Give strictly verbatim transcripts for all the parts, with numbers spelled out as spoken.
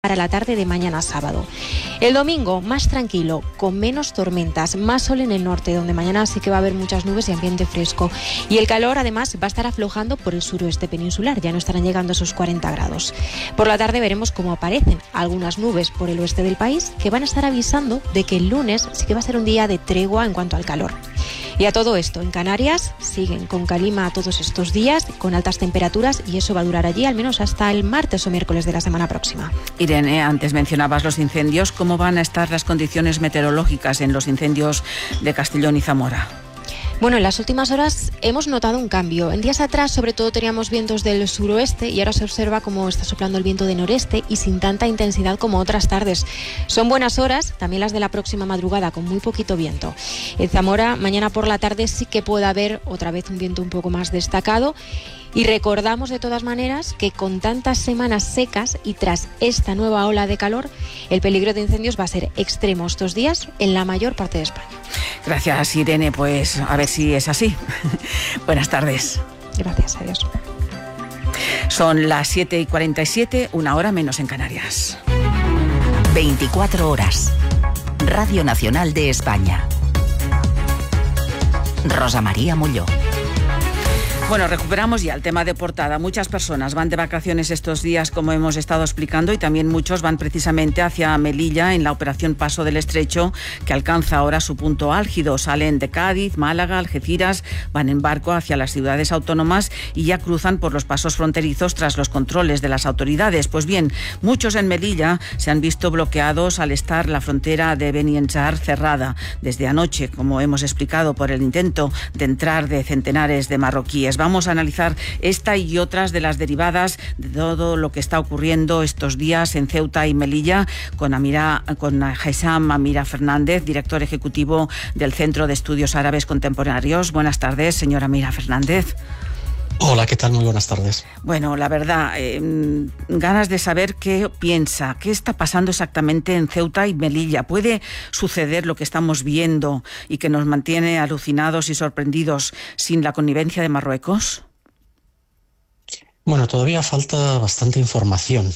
para la tarde de mañana sábado. El domingo, más tranquilo, con menos tormentas, más sol en el norte, donde mañana sí que va a haber muchas nubes y ambiente fresco. Y el calor, además, va a estar aflojando por el suroeste peninsular, ya no estarán llegando a esos cuarenta grados. Por la tarde veremos cómo aparecen algunas nubes por el oeste del país, que van a estar avisando de que el lunes sí que va a ser un día de tregua en cuanto al calor. Y a todo esto, en Canarias siguen con calima todos estos días, con altas temperaturas, y eso va a durar allí al menos hasta el martes o miércoles de la semana próxima. Irene, antes mencionabas los incendios. ¿Cómo van a estar las condiciones meteorológicas en los incendios de Castellón y Zamora? Bueno, en las últimas horas hemos notado un cambio. En días atrás, sobre todo, teníamos vientos del suroeste y ahora se observa cómo está soplando el viento de noreste y sin tanta intensidad como otras tardes. Son buenas horas, también las de la próxima madrugada, con muy poquito viento. En Zamora, mañana por la tarde sí que puede haber otra vez un viento un poco más destacado. Y recordamos de todas maneras que con tantas semanas secas y tras esta nueva ola de calor, el peligro de incendios va a ser extremo estos días en la mayor parte de España. Gracias, Irene. Pues a ver si es así. Buenas tardes. Gracias, adiós. Son las siete y cuarenta y siete, una hora menos en Canarias. veinticuatro horas. Radio Nacional de España. Rosa María Molló. Bueno, recuperamos ya el tema de portada. Muchas personas van de vacaciones estos días, como hemos estado explicando, y también muchos van precisamente hacia Melilla en la operación Paso del Estrecho, que alcanza ahora su punto álgido. Salen de Cádiz, Málaga, Algeciras, van en barco hacia las ciudades autónomas y ya cruzan por los pasos fronterizos tras los controles de las autoridades. Pues bien, muchos en Melilla se han visto bloqueados al estar la frontera de Benientzar cerrada desde anoche, como hemos explicado, por el intento de entrar de centenares de marroquíes. Vamos a analizar esta y otras de las derivadas de todo lo que está ocurriendo estos días en Ceuta y Melilla con Amira, con Haysam Amira Fernández, director ejecutivo del Centro de Estudios Árabes Contemporáneos. Buenas tardes, señora Amira Fernández. Hola, ¿qué tal? Muy buenas tardes. Bueno, la verdad, eh, ganas de saber qué piensa, qué está pasando exactamente en Ceuta y Melilla. ¿Puede suceder lo que estamos viendo y que nos mantiene alucinados y sorprendidos sin la connivencia de Marruecos? Bueno, todavía falta bastante información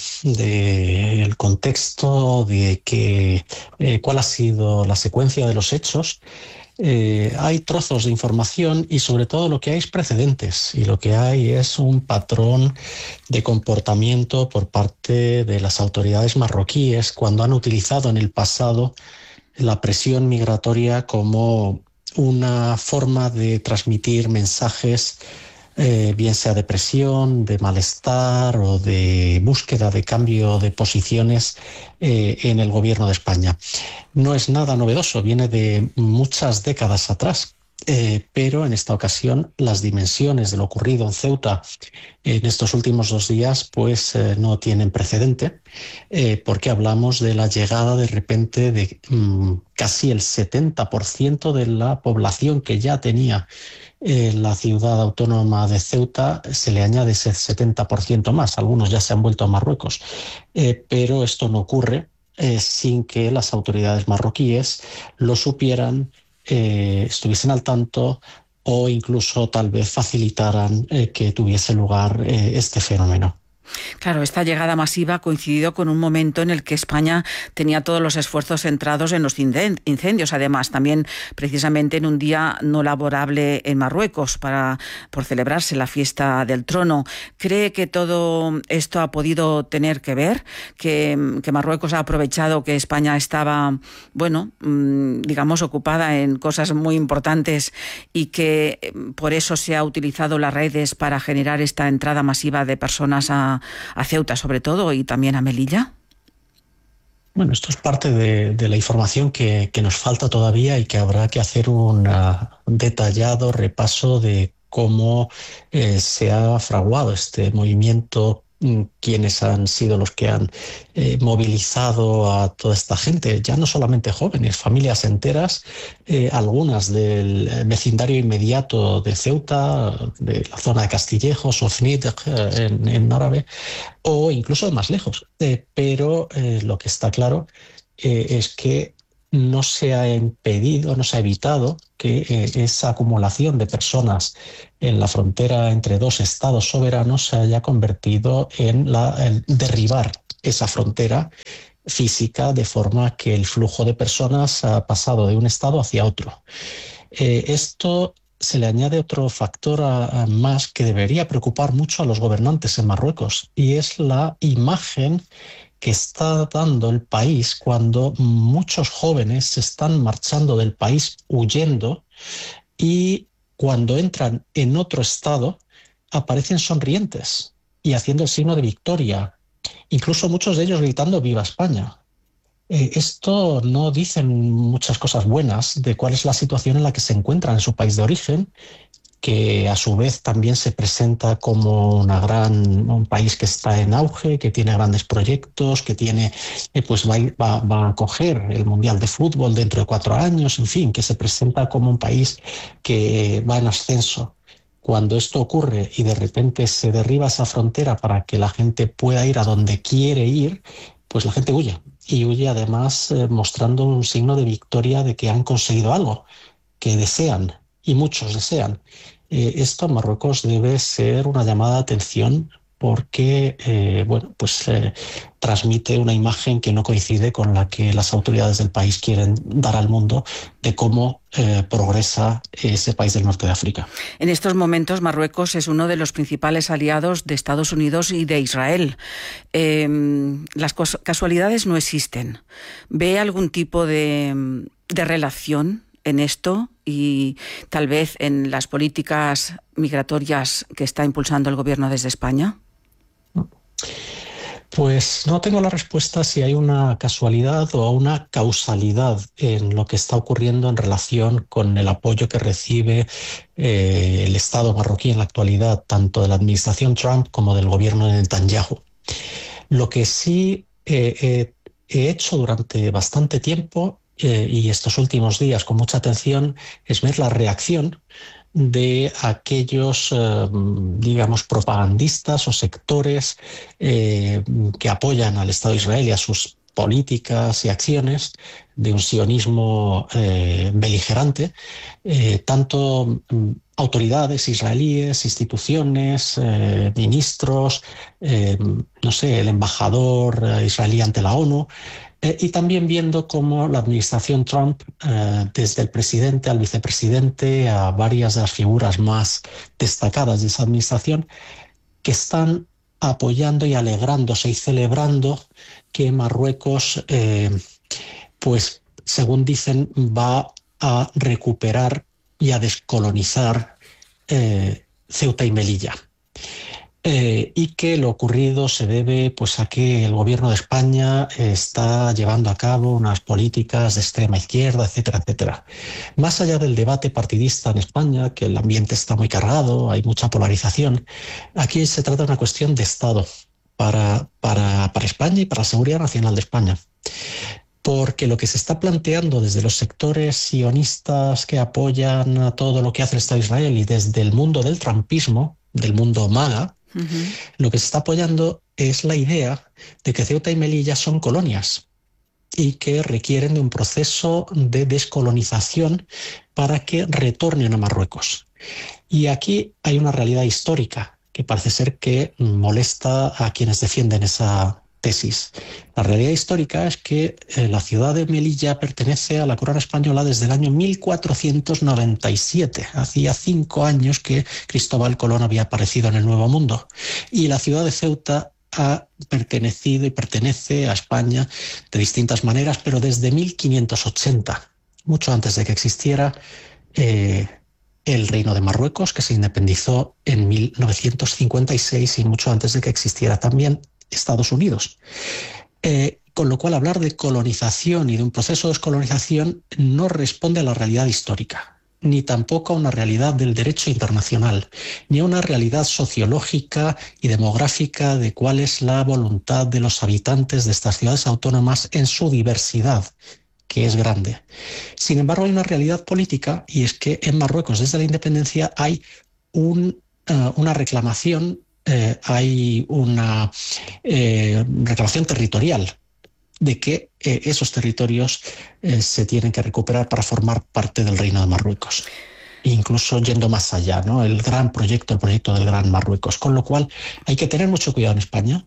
del contexto, de que, eh, cuál ha sido la secuencia de los hechos. Eh, hay trozos de información y sobre todo lo que hay es precedentes, y lo que hay es un patrón de comportamiento por parte de las autoridades marroquíes cuando han utilizado en el pasado la presión migratoria como una forma de transmitir mensajes, Eh, bien sea de presión, de malestar o de búsqueda de cambio de posiciones eh, en el gobierno de España. No es nada novedoso, viene de muchas décadas atrás, eh, pero en esta ocasión las dimensiones de lo ocurrido en Ceuta en estos últimos dos días pues eh, no tienen precedente, eh, porque hablamos de la llegada de repente de mm, casi el setenta por ciento de la población que ya tenía en la ciudad autónoma de Ceuta. Se le añade ese setenta por ciento más, algunos ya se han vuelto a Marruecos, eh, pero esto no ocurre eh, sin que las autoridades marroquíes lo supieran, eh, estuviesen al tanto o incluso tal vez facilitaran eh, que tuviese lugar eh, este fenómeno. Claro, esta llegada masiva ha coincidido con un momento en el que España tenía todos los esfuerzos centrados en los incendios, además también precisamente en un día no laborable en Marruecos para, por celebrarse la fiesta del trono. ¿Cree que todo esto ha podido tener que ver? ¿Que, que Marruecos ha aprovechado que España estaba, bueno, digamos, ocupada en cosas muy importantes y que por eso se ha utilizado las redes para generar esta entrada masiva de personas a a Ceuta sobre todo y también a Melilla? Bueno, esto es parte de, de la información que, que nos falta todavía y que habrá que hacer un uh, detallado repaso de cómo eh, se ha fraguado este movimiento, quiénes han sido los que han eh, movilizado a toda esta gente, ya no solamente jóvenes, familias enteras, eh, algunas del vecindario inmediato de Ceuta, de la zona de Castillejos o Fnid eh, en, en árabe, o incluso de más lejos. Eh, pero eh, lo que está claro eh, es que no se ha impedido, no se ha evitado que eh, esa acumulación de personas en la frontera entre dos estados soberanos se haya convertido en, la, en derribar esa frontera física, de forma que el flujo de personas ha pasado de un estado hacia otro. Eh, esto se le añade otro factor a, a más que debería preocupar mucho a los gobernantes en Marruecos, y es la imagen que está dando el país cuando muchos jóvenes se están marchando del país huyendo, y cuando entran en otro estado aparecen sonrientes y haciendo el signo de victoria, incluso muchos de ellos gritando ¡Viva España! Eh, esto no dice muchas cosas buenas de cuál es la situación en la que se encuentran en su país de origen, que a su vez también se presenta como una gran, un país que está en auge, que tiene grandes proyectos, que tiene, eh, pues va, va, va a acoger el Mundial de Fútbol dentro de cuatro años, en fin, que se presenta como un país que va en ascenso. Cuando esto ocurre y de repente se derriba esa frontera para que la gente pueda ir a donde quiere ir, pues la gente huye. Y huye además eh, mostrando un signo de victoria de que han conseguido algo que desean, y muchos desean. Eh, esto en Marruecos debe ser una llamada de atención, porque eh, bueno, pues, eh, transmite una imagen que no coincide con la que las autoridades del país quieren dar al mundo de cómo eh, progresa ese país del norte de África. En estos momentos Marruecos es uno de los principales aliados de Estados Unidos y de Israel. Eh, las casualidades no existen. ¿Ve algún tipo de, de relación en esto y tal vez en las políticas migratorias que está impulsando el gobierno desde España? Pues no tengo la respuesta si hay una casualidad o una causalidad en lo que está ocurriendo en relación con el apoyo que recibe eh, el Estado marroquí en la actualidad, tanto de la administración Trump como del gobierno de Netanyahu. Lo que sí eh, eh, he hecho durante bastante tiempo eh, y estos últimos días con mucha atención es ver la reacción de aquellos, eh, digamos, propagandistas o sectores eh, que apoyan al Estado de Israel y a sus políticas y acciones de un sionismo eh, beligerante, eh, tanto mm, autoridades israelíes, instituciones, eh, ministros, eh, no sé, el embajador israelí ante la ONU, Eh, y también viendo cómo la administración Trump, eh, desde el presidente al vicepresidente, a varias de las figuras más destacadas de esa administración, que están apoyando y alegrándose y celebrando que Marruecos, eh, pues según dicen, va a recuperar y a descolonizar eh, Ceuta y Melilla. Eh, y que lo ocurrido se debe pues a que el gobierno de España eh, está llevando a cabo unas políticas de extrema izquierda, etcétera, etcétera. Más allá del debate partidista en España, que el ambiente está muy cargado, hay mucha polarización, aquí se trata de una cuestión de Estado para, para, para España y para la seguridad nacional de España. Porque lo que se está planteando desde los sectores sionistas que apoyan a todo lo que hace el Estado de Israel y desde el mundo del trumpismo, del mundo MAGA, Uh-huh. lo que se está apoyando es la idea de que Ceuta y Melilla son colonias y que requieren de un proceso de descolonización para que retornen a Marruecos. Y aquí hay una realidad histórica que parece ser que molesta a quienes defienden esa tesis. La realidad histórica es que eh, la ciudad de Melilla pertenece a la corona española desde el año mil cuatrocientos noventa y siete. Hacía cinco años que Cristóbal Colón había aparecido en el Nuevo Mundo. Y la ciudad de Ceuta ha pertenecido y pertenece a España de distintas maneras, pero desde mil quinientos ochenta, mucho antes de que existiera eh, el Reino de Marruecos, que se independizó en mil novecientos cincuenta y seis, y mucho antes de que existiera también Estados Unidos. Eh, con lo cual, hablar de colonización y de un proceso de descolonización no responde a la realidad histórica, ni tampoco a una realidad del derecho internacional, ni a una realidad sociológica y demográfica de cuál es la voluntad de los habitantes de estas ciudades autónomas en su diversidad, que es grande. Sin embargo, hay una realidad política, y es que en Marruecos, desde la independencia, hay un, uh, una reclamación Eh, hay una eh, reclamación territorial de que eh, esos territorios eh, se tienen que recuperar para formar parte del Reino de Marruecos. Incluso yendo más allá, ¿no? El gran proyecto, el proyecto del Gran Marruecos. Con lo cual hay que tener mucho cuidado en España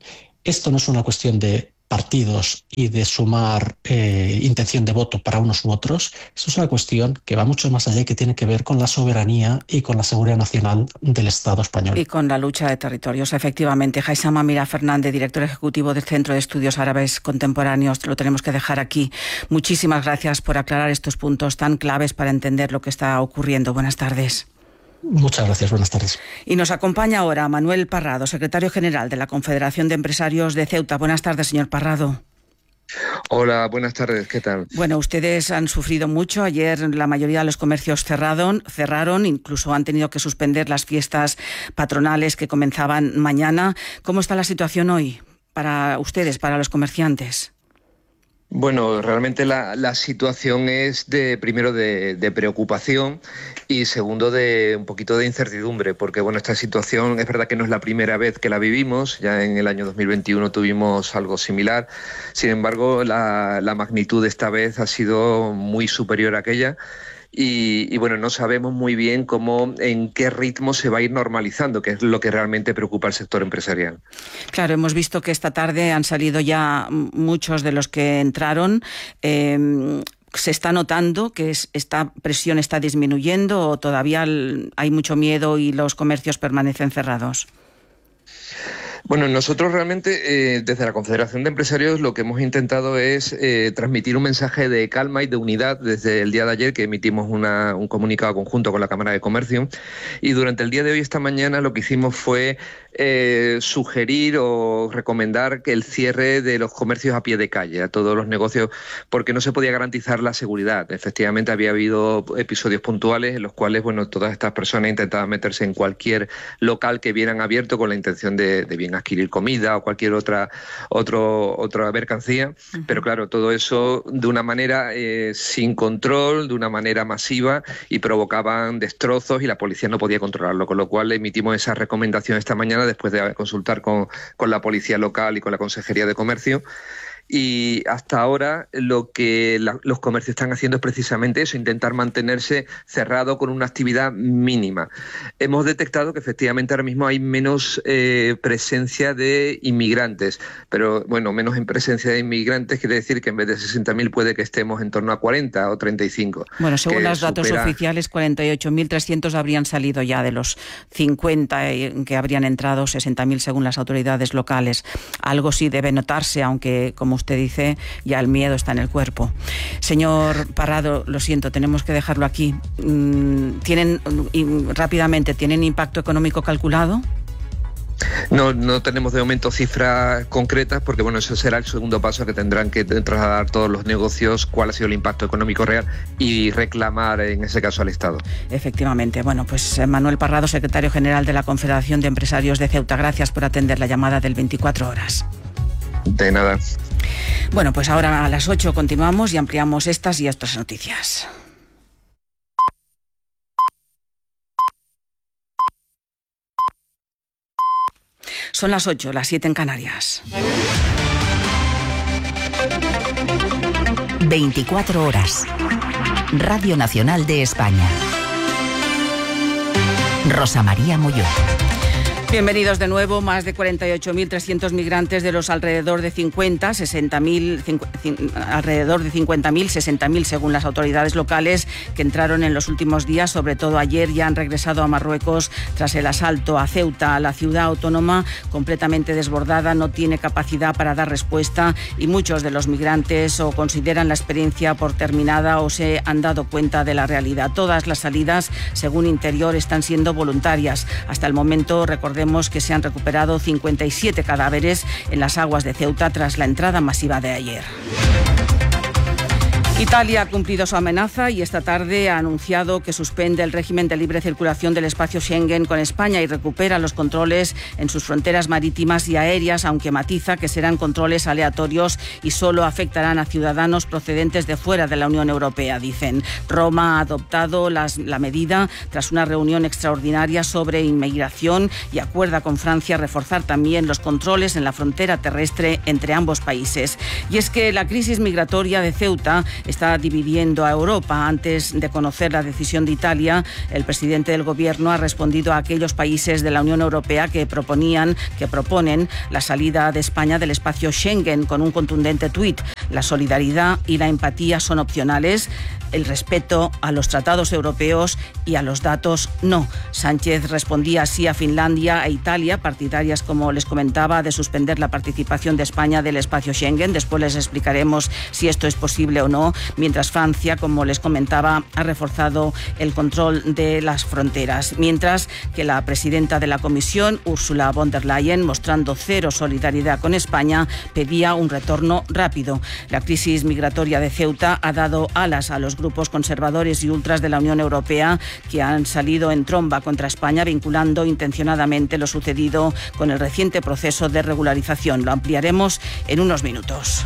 Esto no es una cuestión de partidos y de sumar eh, intención de voto para unos u otros. Esto es una cuestión que va mucho más allá y que tiene que ver con la soberanía y con la seguridad nacional del Estado español. Y con la lucha de territorios, efectivamente. Haysama Mira Fernández, director ejecutivo del Centro de Estudios Árabes Contemporáneos, lo tenemos que dejar aquí. Muchísimas gracias por aclarar estos puntos tan claves para entender lo que está ocurriendo. Buenas tardes. Muchas gracias, buenas tardes. Y nos acompaña ahora Manuel Parrado, secretario general de la Confederación de Empresarios de Ceuta. Buenas tardes, señor Parrado. Hola, buenas tardes, ¿qué tal? Bueno, ustedes han sufrido mucho. Ayer la mayoría de los comercios cerraron, cerraron, incluso han tenido que suspender las fiestas patronales que comenzaban mañana. ¿Cómo está la situación hoy para ustedes, para los comerciantes? Bueno, realmente la, la situación es de primero de, de preocupación y segundo de un poquito de incertidumbre, porque bueno, esta situación es verdad que no es la primera vez que la vivimos, ya en el año dos mil veintiuno tuvimos algo similar, sin embargo la, la magnitud de esta vez ha sido muy superior a aquella. Y, y bueno, no sabemos muy bien cómo, en qué ritmo se va a ir normalizando, que es lo que realmente preocupa al sector empresarial. Claro, hemos visto que esta tarde han salido ya muchos de los que entraron. Eh, ¿Se está notando que es, esta presión está disminuyendo o todavía hay mucho miedo y los comercios permanecen cerrados? Bueno, nosotros realmente eh, desde la Confederación de Empresarios lo que hemos intentado es eh, transmitir un mensaje de calma y de unidad desde el día de ayer, que emitimos una, un comunicado conjunto con la Cámara de Comercio, y durante el día de hoy, esta mañana, lo que hicimos fue eh, sugerir o recomendar que el cierre de los comercios a pie de calle, a todos los negocios, porque no se podía garantizar la seguridad. Efectivamente, había habido episodios puntuales en los cuales, bueno, todas estas personas intentaban meterse en cualquier local que vieran abierto con la intención de, de bien adquirir comida o cualquier otra otro, otra mercancía, uh-huh. Pero claro, todo eso de una manera eh, sin control, de una manera masiva, y provocaban destrozos y la policía no podía controlarlo, con lo cual emitimos esa recomendación esta mañana después de consultar con, con la policía local y con la Consejería de Comercio. Y hasta ahora lo que la, los comercios están haciendo es precisamente eso, intentar mantenerse cerrado con una actividad mínima. Hemos detectado que efectivamente ahora mismo hay menos eh, presencia de inmigrantes, pero bueno, menos en presencia de inmigrantes quiere decir que en vez de sesenta mil puede que estemos en torno a cuarenta o treinta y cinco. Bueno, según los datos supera... oficiales, cuarenta y ocho mil trescientos habrían salido ya de los cincuenta que habrían entrado, sesenta mil según las autoridades locales. Algo sí debe notarse, aunque como usted dice, ya el miedo está en el cuerpo. Señor Parrado, lo siento, tenemos que dejarlo aquí. ¿Tienen, rápidamente, ¿tienen impacto económico calculado? No, no tenemos de momento cifras concretas porque bueno, eso será el segundo paso que tendrán que trasladar todos los negocios, cuál ha sido el impacto económico real y reclamar en ese caso al Estado. Efectivamente. Bueno, pues Manuel Parrado, secretario general de la Confederación de Empresarios de Ceuta, gracias por atender la llamada del veinticuatro horas. De nada. Bueno, pues ahora a las ocho continuamos y ampliamos estas y otras noticias. Son las ocho, las siete en Canarias. veinticuatro horas. Radio Nacional de España. Rosa María Molló. Bienvenidos de nuevo. Más de cuarenta y ocho mil trescientos migrantes de los alrededor de cincuenta, sesenta mil, alrededor de cincuenta mil, sesenta mil según las autoridades locales que entraron en los últimos días, sobre todo ayer, ya han regresado a Marruecos tras el asalto a Ceuta. La ciudad autónoma, completamente desbordada, no tiene capacidad para dar respuesta y muchos de los migrantes o consideran la experiencia por terminada o se han dado cuenta de la realidad. Todas las salidas, según Interior, están siendo voluntarias. Hasta el momento, recordemos que se han recuperado cincuenta y siete cadáveres en las aguas de Ceuta tras la entrada masiva de ayer. Italia ha cumplido su amenaza y esta tarde ha anunciado que suspende el régimen de libre circulación del espacio Schengen con España y recupera los controles en sus fronteras marítimas y aéreas, aunque matiza que serán controles aleatorios y solo afectarán a ciudadanos procedentes de fuera de la Unión Europea, dicen. Roma ha adoptado las, la medida tras una reunión extraordinaria sobre inmigración y acuerda con Francia reforzar también los controles en la frontera terrestre entre ambos países. Y es que la crisis migratoria de Ceuta está dividiendo a Europa. Antes de conocer la decisión de Italia, el presidente del Gobierno ha respondido a aquellos países de la Unión Europea que proponían, que proponen la salida de España del espacio Schengen con un contundente tuit. La solidaridad y la empatía son opcionales, el respeto a los tratados europeos y a los datos no. Sánchez respondía así a Finlandia e Italia, partidarias, como les comentaba, de suspender la participación de España del espacio Schengen. Después les explicaremos si esto es posible o no. Mientras Francia, como les comentaba, ha reforzado el control de las fronteras. Mientras que la presidenta de la Comisión, Ursula von der Leyen, mostrando cero solidaridad con España, pedía un retorno rápido. La crisis migratoria de Ceuta ha dado alas a los grupos conservadores y ultras de la Unión Europea que han salido en tromba contra España, vinculando intencionadamente lo sucedido con el reciente proceso de regularización. Lo ampliaremos en unos minutos.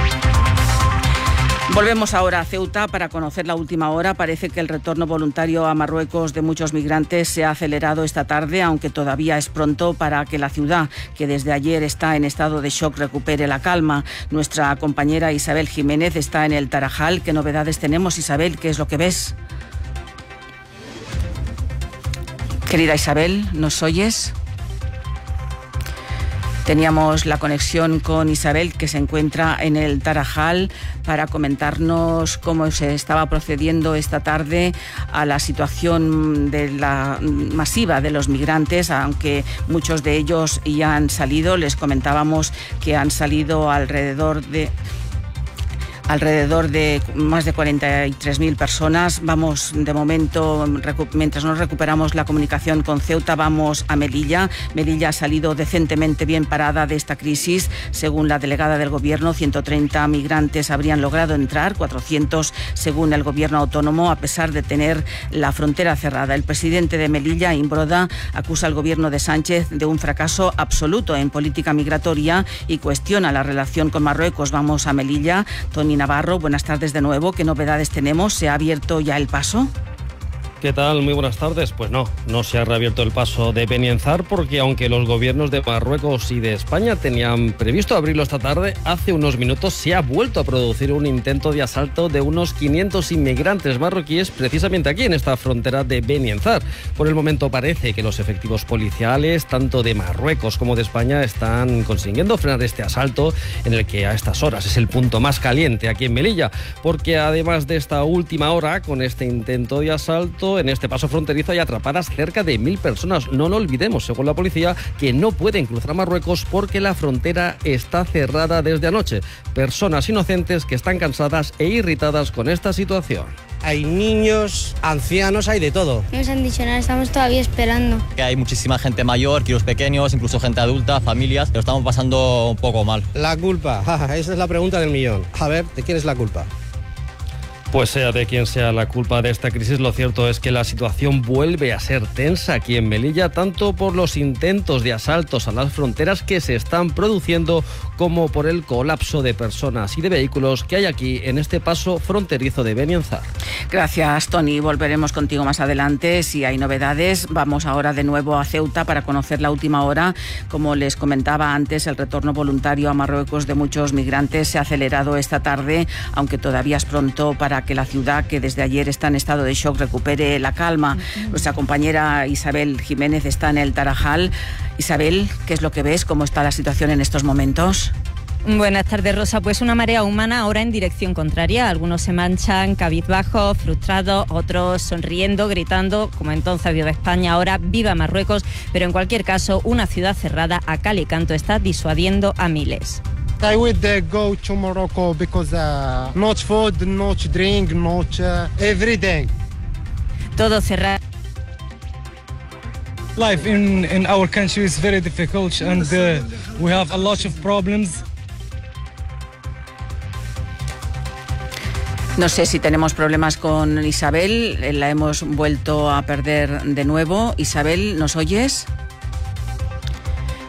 Volvemos ahora a Ceuta para conocer la última hora. Parece que el retorno voluntario a Marruecos de muchos migrantes se ha acelerado esta tarde, aunque todavía es pronto para que la ciudad, que desde ayer está en estado de shock, recupere la calma. Nuestra compañera Isabel Jiménez está en el Tarajal. ¿Qué novedades tenemos, Isabel? ¿Qué es lo que ves? Querida Isabel, ¿nos oyes? Teníamos la conexión con Isabel, que se encuentra en el Tarajal, para comentarnos cómo se estaba procediendo esta tarde a la situación de la masiva de los migrantes, aunque muchos de ellos ya han salido. Les comentábamos que han salido alrededor de... alrededor de más de cuarenta y tres mil personas. Vamos, de momento, mientras nos recuperamos la comunicación con Ceuta, vamos a Melilla. Melilla ha salido decentemente bien parada de esta crisis. Según la delegada del Gobierno, ciento treinta migrantes habrían logrado entrar, cuatrocientos según el Gobierno autónomo, a pesar de tener la frontera cerrada. El presidente de Melilla, Imbroda, acusa al Gobierno de Sánchez de un fracaso absoluto en política migratoria y cuestiona la relación con Marruecos. Vamos a Melilla. Tony Navarro, buenas tardes de nuevo. ¿Qué novedades tenemos? ¿Se ha abierto ya el paso? ¿Qué tal? Muy buenas tardes. Pues no, no se ha reabierto el paso de Benienzar, porque aunque los gobiernos de Marruecos y de España tenían previsto abrirlo esta tarde, hace unos minutos se ha vuelto a producir un intento de asalto de unos quinientos inmigrantes marroquíes precisamente aquí en esta frontera de Benienzar. Por el momento parece que los efectivos policiales, tanto de Marruecos como de España, están consiguiendo frenar este asalto, en el que a estas horas es el punto más caliente aquí en Melilla, porque además de esta última hora, con este intento de asalto, en este paso fronterizo hay atrapadas cerca de mil personas. No lo olvidemos, según la policía, que no pueden cruzar a Marruecos porque la frontera está cerrada desde anoche. Personas inocentes que están cansadas e irritadas con esta situación. Hay niños, ancianos, hay de todo. No nos han dicho nada, estamos todavía esperando. Que hay muchísima gente mayor, críos pequeños, incluso gente adulta, familias. Lo estamos pasando un poco mal. La culpa, esa es la pregunta del millón. A ver, ¿de quién es la culpa? Pues sea de quien sea la culpa de esta crisis, lo cierto es que la situación vuelve a ser tensa aquí en Melilla, tanto por los intentos de asaltos a las fronteras que se están produciendo, como por el colapso de personas y de vehículos que hay aquí en este paso fronterizo de Benienzar. Gracias, Tony. Volveremos contigo más adelante si hay novedades. Vamos ahora de nuevo a Ceuta para conocer la última hora. Como les comentaba antes, el retorno voluntario a Marruecos de muchos migrantes se ha acelerado esta tarde, aunque todavía es pronto para que la ciudad, que desde ayer está en estado de shock, recupere la calma. Uh-huh. Nuestra compañera Isabel Jiménez está en el Tarajal. Isabel, ¿qué es lo que ves? ¿Cómo está la situación en estos momentos? Buenas tardes, Rosa. Pues una marea humana ahora en dirección contraria. Algunos se manchan cabizbajos, frustrados, otros sonriendo, gritando, como entonces viva España, ahora viva Marruecos. Pero en cualquier caso, una ciudad cerrada a cal y canto está disuadiendo a miles. I would uh, go to Morocco because uh, not food, not drink, not uh, everything. Todo cerrado. Life in, in our country is very difficult and uh, we have a lot of problems. No sé si tenemos problemas con Isabel, la hemos vuelto a perder de nuevo. Isabel, ¿nos oyes?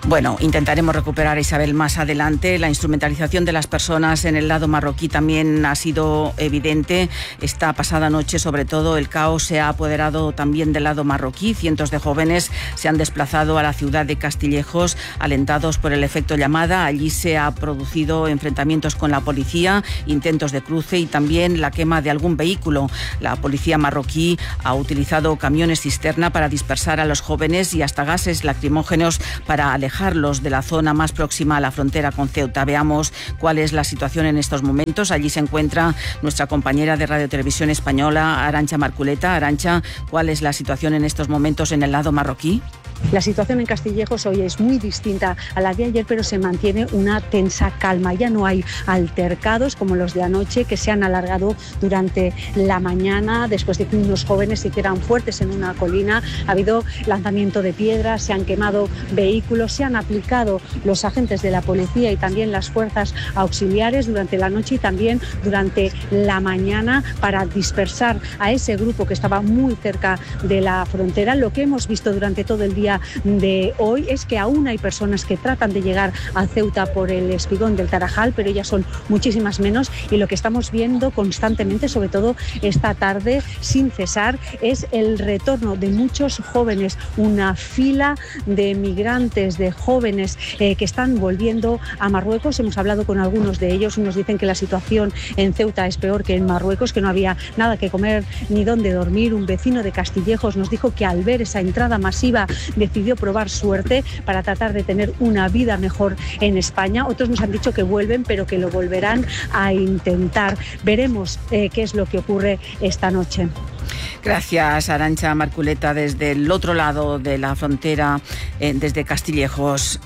Bueno, intentaremos recuperar, Isabel, más adelante. La instrumentalización de las personas en el lado marroquí también ha sido evidente. Esta pasada noche, sobre todo, el caos se ha apoderado también del lado marroquí. Cientos de jóvenes se han desplazado a la ciudad de Castillejos, alentados por el efecto llamada. Allí se ha producido enfrentamientos con la policía, intentos de cruce y también la quema de algún vehículo. La policía marroquí ha utilizado camiones cisterna para dispersar a los jóvenes y hasta gases lacrimógenos para alejarlos de la zona más próxima a la frontera con Ceuta. Veamos cuál es la situación en estos momentos. Allí se encuentra nuestra compañera de Radio Televisión Española, Arantxa Marculeta. Arantxa, ¿cuál es la situación en estos momentos en el lado marroquí? La situación en Castillejos hoy es muy distinta a la de ayer, pero se mantiene una tensa calma. Ya no hay altercados como los de anoche, que se han alargado durante la mañana después de que unos jóvenes se hicieran fuertes en una colina. Ha habido lanzamiento de piedras, se han quemado vehículos, se han aplicado los agentes de la policía y también las fuerzas auxiliares durante la noche y también durante la mañana para dispersar a ese grupo que estaba muy cerca de la frontera. Lo que hemos visto durante todo el día de hoy es que aún hay personas que tratan de llegar a Ceuta por el espigón del Tarajal, pero ya son muchísimas menos, y lo que estamos viendo constantemente, sobre todo esta tarde sin cesar, es el retorno de muchos jóvenes, una fila de migrantes, de jóvenes eh, que están volviendo a Marruecos. Hemos hablado con algunos de ellos, unos dicen que la situación en Ceuta es peor que en Marruecos, que no había nada que comer ni dónde dormir. Un vecino de Castillejos nos dijo que al ver esa entrada masiva decidió probar suerte para tratar de tener una vida mejor en España. Otros nos han dicho que vuelven, pero que lo volverán a intentar. Veremos eh, qué es lo que ocurre esta noche. Gracias, Arantxa Marculeta, desde el otro lado de la frontera, eh, desde Castillejos.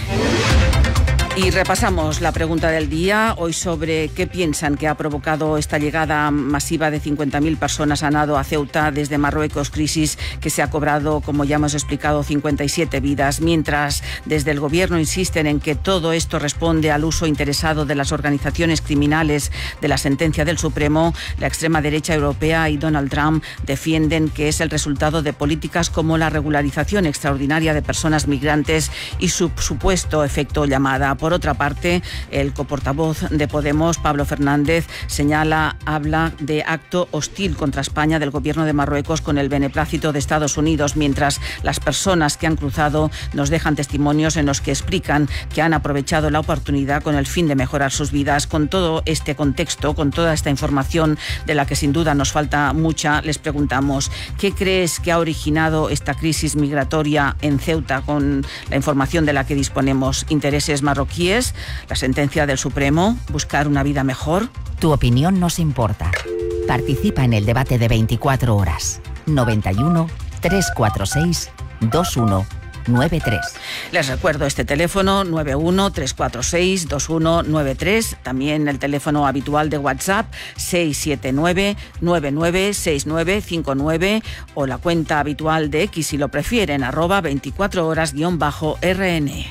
Y repasamos la pregunta del día, hoy sobre qué piensan que ha provocado esta llegada masiva de cincuenta mil personas a nado a Ceuta desde Marruecos, crisis que se ha cobrado, como ya hemos explicado, cincuenta y siete vidas, mientras desde el Gobierno insisten en que todo esto responde al uso interesado de las organizaciones criminales de la sentencia del Supremo. La extrema derecha europea y Donald Trump defienden que es el resultado de políticas como la regularización extraordinaria de personas migrantes y su supuesto efecto llamada. Por otra parte, el coportavoz de Podemos, Pablo Fernández, señala, habla de acto hostil contra España del Gobierno de Marruecos con el beneplácito de Estados Unidos, mientras las personas que han cruzado nos dejan testimonios en los que explican que han aprovechado la oportunidad con el fin de mejorar sus vidas. Con todo este contexto, con toda esta información de la que sin duda nos falta mucha, les preguntamos, ¿qué crees que ha originado esta crisis migratoria en Ceuta con la información de la que disponemos? ¿Intereses marroquíes? ¿La sentencia del Supremo? ¿Buscar una vida mejor? Tu opinión nos importa. Participa en el debate de veinticuatro horas. noventa y uno, trescientos cuarenta y seis, veintiuno noventa y tres. Les recuerdo este teléfono nueve uno, tres cuatro seis, dos uno nueve tres, también el teléfono habitual de WhatsApp seis siete nueve, nueve nueve seis nueve cinco nueve o la cuenta habitual de X si lo prefieren, arroba veinticuatro horas guión bajo R N.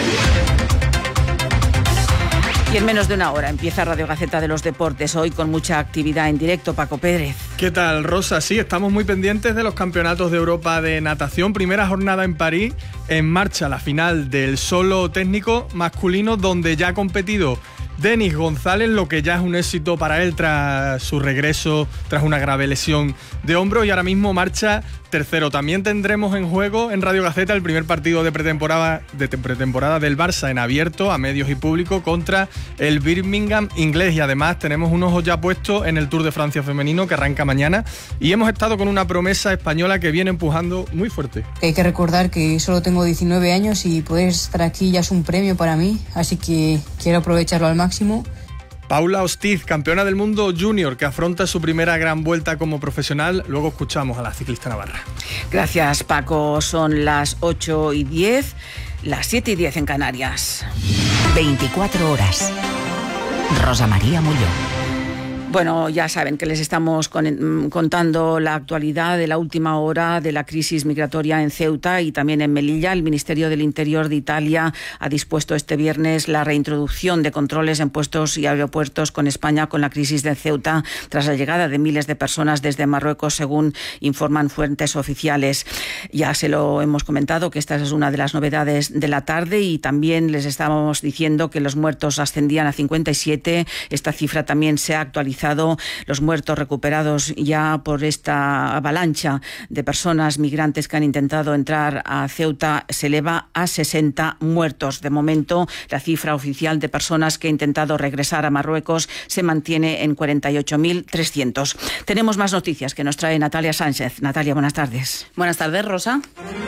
Y en menos de una hora empieza Radio Gaceta de los Deportes, hoy con mucha actividad en directo. Paco Pérez. ¿Qué tal, Rosa? Sí, estamos muy pendientes de los campeonatos de Europa de natación. Primera jornada en París, en marcha la final del solo técnico masculino, donde ya ha competido Denis González, lo que ya es un éxito para él tras su regreso, tras una grave lesión de hombro, y ahora mismo marcha tercero. También tendremos en juego en Radio Gaceta el primer partido de pretemporada, de pretemporada del Barça en abierto a medios y público contra el Birmingham inglés, y además tenemos un ojo ya puesto en el Tour de Francia femenino que arranca mañana, y hemos estado con una promesa española que viene empujando muy fuerte. Hay que recordar que solo tengo diecinueve años y poder estar aquí ya es un premio para mí, así que quiero aprovecharlo al máximo. Paula Ostiz, campeona del mundo junior, que afronta su primera gran vuelta como profesional. Luego escuchamos a la ciclista navarra. Gracias, Paco. Son las ocho y diez, las siete y diez en Canarias. veinticuatro horas. Rosa María Mullón. Bueno, ya saben que les estamos con, contando la actualidad de la última hora de la crisis migratoria en Ceuta y también en Melilla. El Ministerio del Interior de Italia ha dispuesto este viernes la reintroducción de controles en puestos y aeropuertos con España con la crisis de Ceuta tras la llegada de miles de personas desde Marruecos, según informan fuentes oficiales. Ya se lo hemos comentado que esta es una de las novedades de la tarde y también les estábamos diciendo que los muertos ascendían a cincuenta y siete. Esta cifra también se ha actualizado. Los muertos recuperados ya por esta avalancha de personas migrantes que han intentado entrar a Ceuta se eleva a sesenta muertos. De momento, la cifra oficial de personas que han intentado regresar a Marruecos se mantiene en cuarenta y ocho mil trescientos. Tenemos más noticias que nos trae Natalia Sánchez. Natalia, buenas tardes. Buenas tardes, Rosa.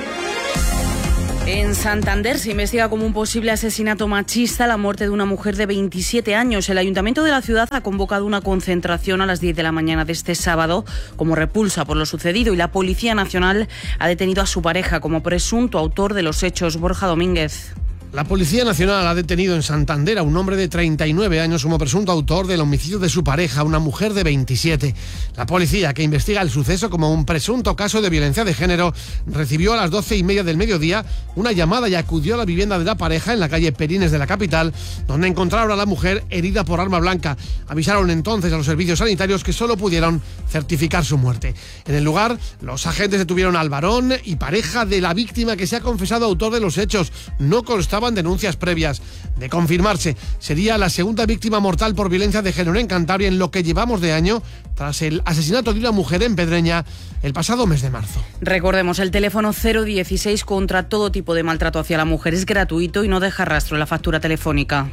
En Santander se investiga como un posible asesinato machista la muerte de una mujer de veintisiete años. El Ayuntamiento de la ciudad ha convocado una concentración a las diez de la mañana de este sábado como repulsa por lo sucedido y la Policía Nacional ha detenido a su pareja como presunto autor de los hechos. Borja Domínguez. La Policía Nacional ha detenido en Santander a un hombre de treinta y nueve años como presunto autor del homicidio de su pareja, una mujer de veintisiete. La policía, que investiga el suceso como un presunto caso de violencia de género, recibió a las doce y media del mediodía una llamada y acudió a la vivienda de la pareja en la calle Perines de la capital, donde encontraron a la mujer herida por arma blanca. Avisaron entonces a los servicios sanitarios que solo pudieron certificar su muerte. En el lugar, los agentes detuvieron al varón y pareja de la víctima, que se ha confesado autor de los hechos. No constaba denuncias previas. De confirmarse, sería la segunda víctima mortal por violencia de género en Cantabria en lo que llevamos de año, tras el asesinato de una mujer en Pedreña el pasado mes de marzo. Recordemos, el teléfono cero dieciséis contra todo tipo de maltrato hacia la mujer es gratuito y no deja rastro en la factura telefónica.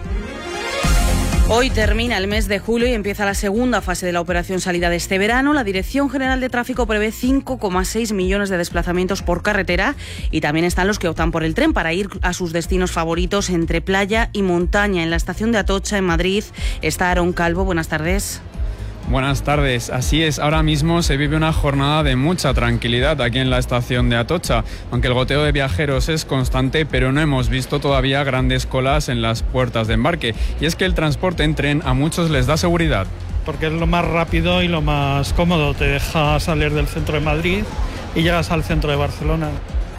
Hoy termina el mes de julio y empieza la segunda fase de la operación salida de este verano. La Dirección General de Tráfico prevé cinco coma seis millones de desplazamientos por carretera y también están los que optan por el tren para ir a sus destinos favoritos entre playa y montaña. En la estación de Atocha, en Madrid, está Aaron Calvo. Buenas tardes. Buenas tardes, así es, ahora mismo se vive una jornada de mucha tranquilidad aquí en la estación de Atocha, aunque el goteo de viajeros es constante, pero no hemos visto todavía grandes colas en las puertas de embarque, y es que el transporte en tren a muchos les da seguridad. Porque es lo más rápido y lo más cómodo, te deja salir del centro de Madrid y llegas al centro de Barcelona.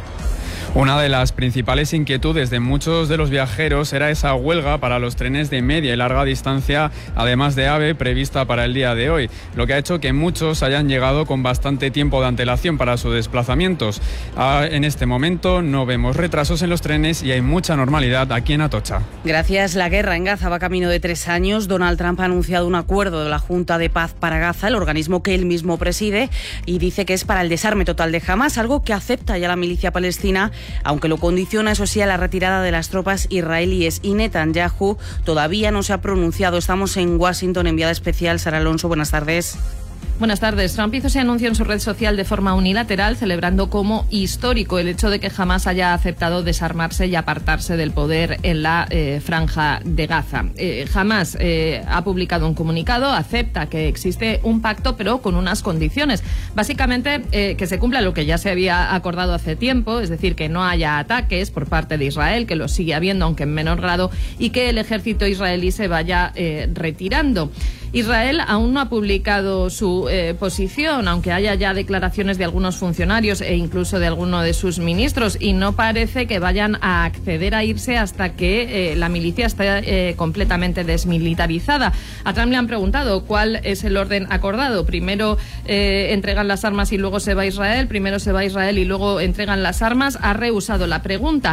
Una de las principales inquietudes de muchos de los viajeros era esa huelga para los trenes de media y larga distancia, además de AVE, prevista para el día de hoy, lo que ha hecho que muchos hayan llegado con bastante tiempo de antelación para sus desplazamientos. En este momento no vemos retrasos en los trenes y hay mucha normalidad aquí en Atocha. Gracias. La guerra en Gaza va camino de tres años. Donald Trump ha anunciado un acuerdo de la Junta de Paz para Gaza, el organismo que él mismo preside, y dice que es para el desarme total de Hamas, algo que acepta ya la milicia palestina, aunque lo condiciona, eso sí, a la retirada de las tropas israelíes. Y Netanyahu todavía no se ha pronunciado. Estamos en Washington, enviada especial Sara Alonso. Buenas tardes. Buenas tardes. Trump hizo ese anuncio en su red social de forma unilateral, celebrando como histórico el hecho de que jamás haya aceptado desarmarse y apartarse del poder en la eh, franja de Gaza. Eh, jamás eh, ha publicado un comunicado, acepta que existe un pacto, pero con unas condiciones. Básicamente, eh, que se cumpla lo que ya se había acordado hace tiempo, es decir, que no haya ataques por parte de Israel, que lo sigue habiendo, aunque en menor grado, y que el ejército israelí se vaya eh, retirando. Israel aún no ha publicado su eh, posición, aunque haya ya declaraciones de algunos funcionarios e incluso de alguno de sus ministros, y no parece que vayan a acceder a irse hasta que eh, la milicia esté eh, completamente desmilitarizada. A Trump le han preguntado cuál es el orden acordado. Primero eh, entregan las armas y luego se va a Israel, primero se va a Israel y luego entregan las armas. Ha rehusado la pregunta.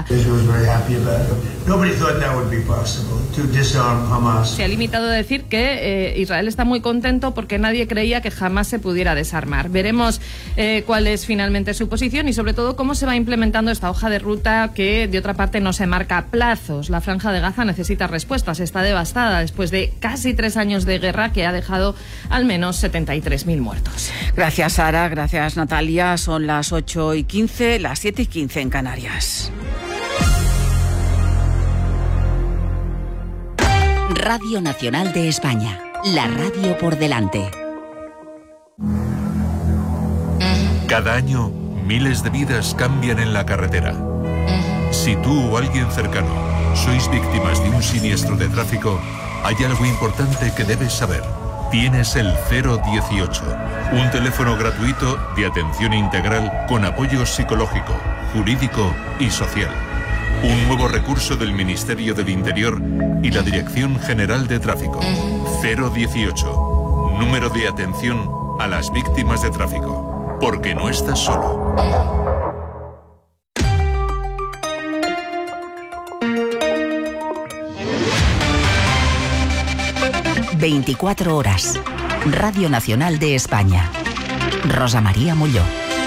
Se ha limitado a decir que eh, Israel está muy contento porque nadie creía que jamás se pudiera desarmar. Veremos eh, cuál es finalmente su posición y sobre todo cómo se va implementando esta hoja de ruta que de otra parte no se marca plazos. La franja de Gaza necesita respuestas, está devastada después de casi tres años de guerra que ha dejado al menos setenta y tres mil muertos. Gracias, Sara, gracias, Natalia. Son las ocho y quince, las siete y quince en Canarias. Radio Nacional de España. La radio por delante. Cada año, miles de vidas cambian en la carretera. Si tú o alguien cercano sois víctimas de un siniestro de tráfico, hay algo importante que debes saber. tienes el cero dieciocho, un teléfono gratuito de atención integral con apoyo psicológico, jurídico y social. Un nuevo recurso del Ministerio del Interior y la Dirección General de Tráfico. cero dieciocho, número de atención a las víctimas de tráfico. Porque no estás solo. veinticuatro horas. Radio Nacional de España. Rosa María Molló.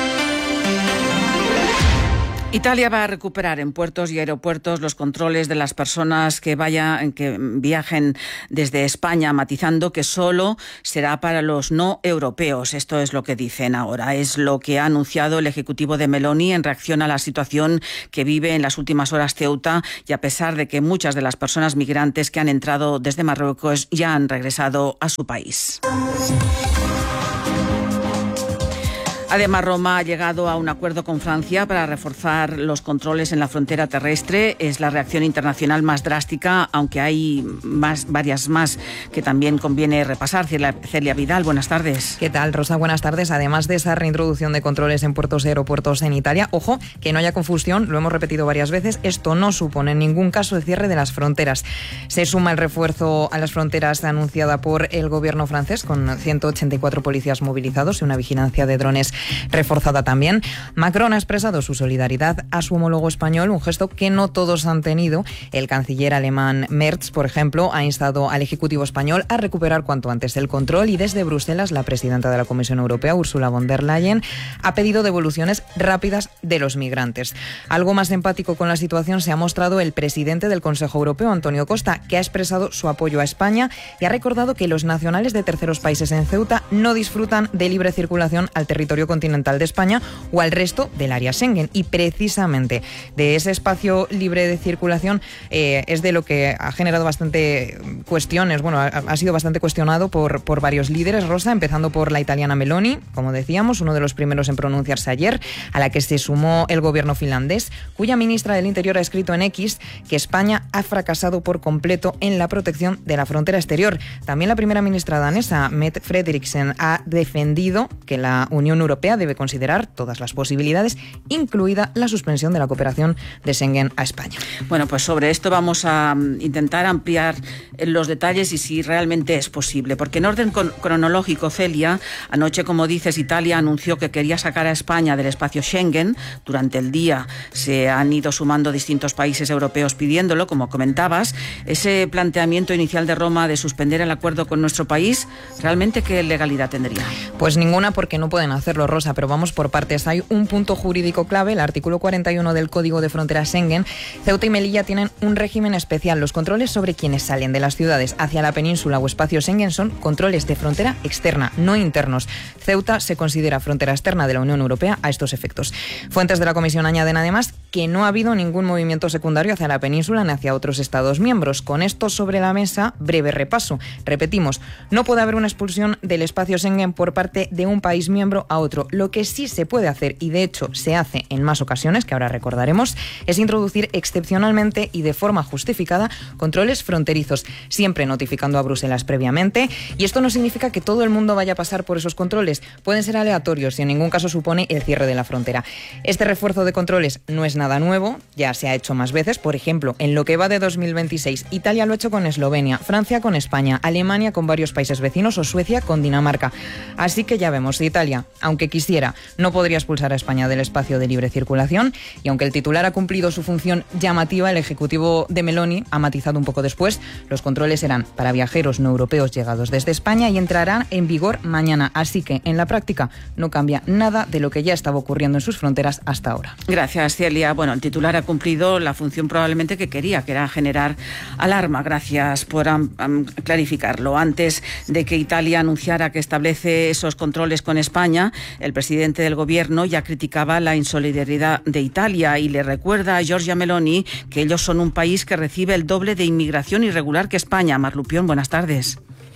Italia va a recuperar en puertos y aeropuertos los controles de las personas que vayan, que viajen desde España, matizando que solo será para los no europeos. Esto es lo que dicen ahora. Es lo que ha anunciado el ejecutivo de Meloni en reacción a la situación que vive en las últimas horas Ceuta, y a pesar de que muchas de las personas migrantes que han entrado desde Marruecos ya han regresado a su país. Además, Roma ha llegado a un acuerdo con Francia para reforzar los controles en la frontera terrestre. Es la reacción internacional más drástica, aunque hay más, varias más que también conviene repasar. Celia, Celia Vidal, buenas tardes. ¿Qué tal, Rosa? Buenas tardes. Además de esa reintroducción de controles en puertos y aeropuertos en Italia, ojo, que no haya confusión, lo hemos repetido varias veces, esto no supone en ningún caso el cierre de las fronteras. Se suma el refuerzo a las fronteras anunciada por el gobierno francés, con ciento ochenta y cuatro policías movilizados y una vigilancia de drones reforzada también. Macron ha expresado su solidaridad a su homólogo español, un gesto que no todos han tenido. El canciller alemán Merz, por ejemplo, ha instado al Ejecutivo español a recuperar cuanto antes el control, y desde Bruselas la presidenta de la Comisión Europea, Ursula von der Leyen, ha pedido devoluciones rápidas de los migrantes. Algo más empático con la situación se ha mostrado el presidente del Consejo Europeo, Antonio Costa, que ha expresado su apoyo a España y ha recordado que los nacionales de terceros países en Ceuta no disfrutan de libre circulación al territorio continental de España o al resto del área Schengen, y precisamente de ese espacio libre de circulación eh, es de lo que ha generado bastante cuestiones, bueno, ha, ha sido bastante cuestionado por, por varios líderes, Rosa, empezando por la italiana Meloni, como decíamos, uno de los primeros en pronunciarse ayer, a la que se sumó el gobierno finlandés, cuya ministra del Interior ha escrito en X que España ha fracasado por completo en la protección de la frontera exterior. También la primera ministra danesa, Mette Frederiksen, ha defendido que la Unión Europea debe considerar todas las posibilidades, incluida la suspensión de la cooperación de Schengen a España. Bueno, pues sobre esto vamos a intentar ampliar los detalles y si realmente es posible, porque en orden cronológico, Celia, anoche, como dices, Italia anunció que quería sacar a España del espacio Schengen. Durante el día se han ido sumando distintos países europeos pidiéndolo, como comentabas. Ese planteamiento inicial de Roma de suspender el acuerdo con nuestro país, ¿realmente qué legalidad tendría? Pues ninguna, porque no pueden hacerlo, Rosa, pero vamos por partes. Hay un punto jurídico clave, el artículo cuarenta y uno del Código de Fronteras Schengen. Ceuta y Melilla tienen un régimen especial. Los controles sobre quienes salen de las ciudades hacia la península o espacio Schengen son controles de frontera externa, no internos. Ceuta se considera frontera externa de la Unión Europea a estos efectos. Fuentes de la Comisión añaden además que no ha habido ningún movimiento secundario hacia la península ni hacia otros Estados miembros. Con esto sobre la mesa, breve repaso. Repetimos, no puede haber una expulsión del espacio Schengen por parte de un país miembro a otro. Lo que sí se puede hacer, y de hecho se hace en más ocasiones, que ahora recordaremos, es introducir excepcionalmente y de forma justificada controles fronterizos, siempre notificando a Bruselas previamente. Y esto no significa que todo el mundo vaya a pasar por esos controles. Pueden ser aleatorios y en ningún caso supone el cierre de la frontera. Este refuerzo de controles no es nada nuevo, ya se ha hecho más veces. Por ejemplo, en lo que va de dos mil veintiséis, Italia lo ha hecho con Eslovenia, Francia con España, Alemania con varios países vecinos o Suecia con Dinamarca. Así que ya vemos, Italia, aunque quisiera, no podría expulsar a España del espacio de libre circulación, y aunque el titular ha cumplido su función llamativa, el ejecutivo de Meloni ha matizado un poco después. Los controles serán para viajeros no europeos llegados desde España y entrarán en vigor mañana. Así que, en la práctica, no cambia nada de lo que ya estaba ocurriendo en sus fronteras hasta ahora. Gracias, Celia. Bueno, el titular ha cumplido la función probablemente que quería, que era generar alarma. Gracias por um, um, clarificarlo. Antes de que Italia anunciara que establece esos controles con España, el presidente del gobierno ya criticaba la insolidaridad de Italia y le recuerda a Giorgia Meloni que ellos son un país que recibe el doble de inmigración irregular que España. Marlupión, buenas tardes.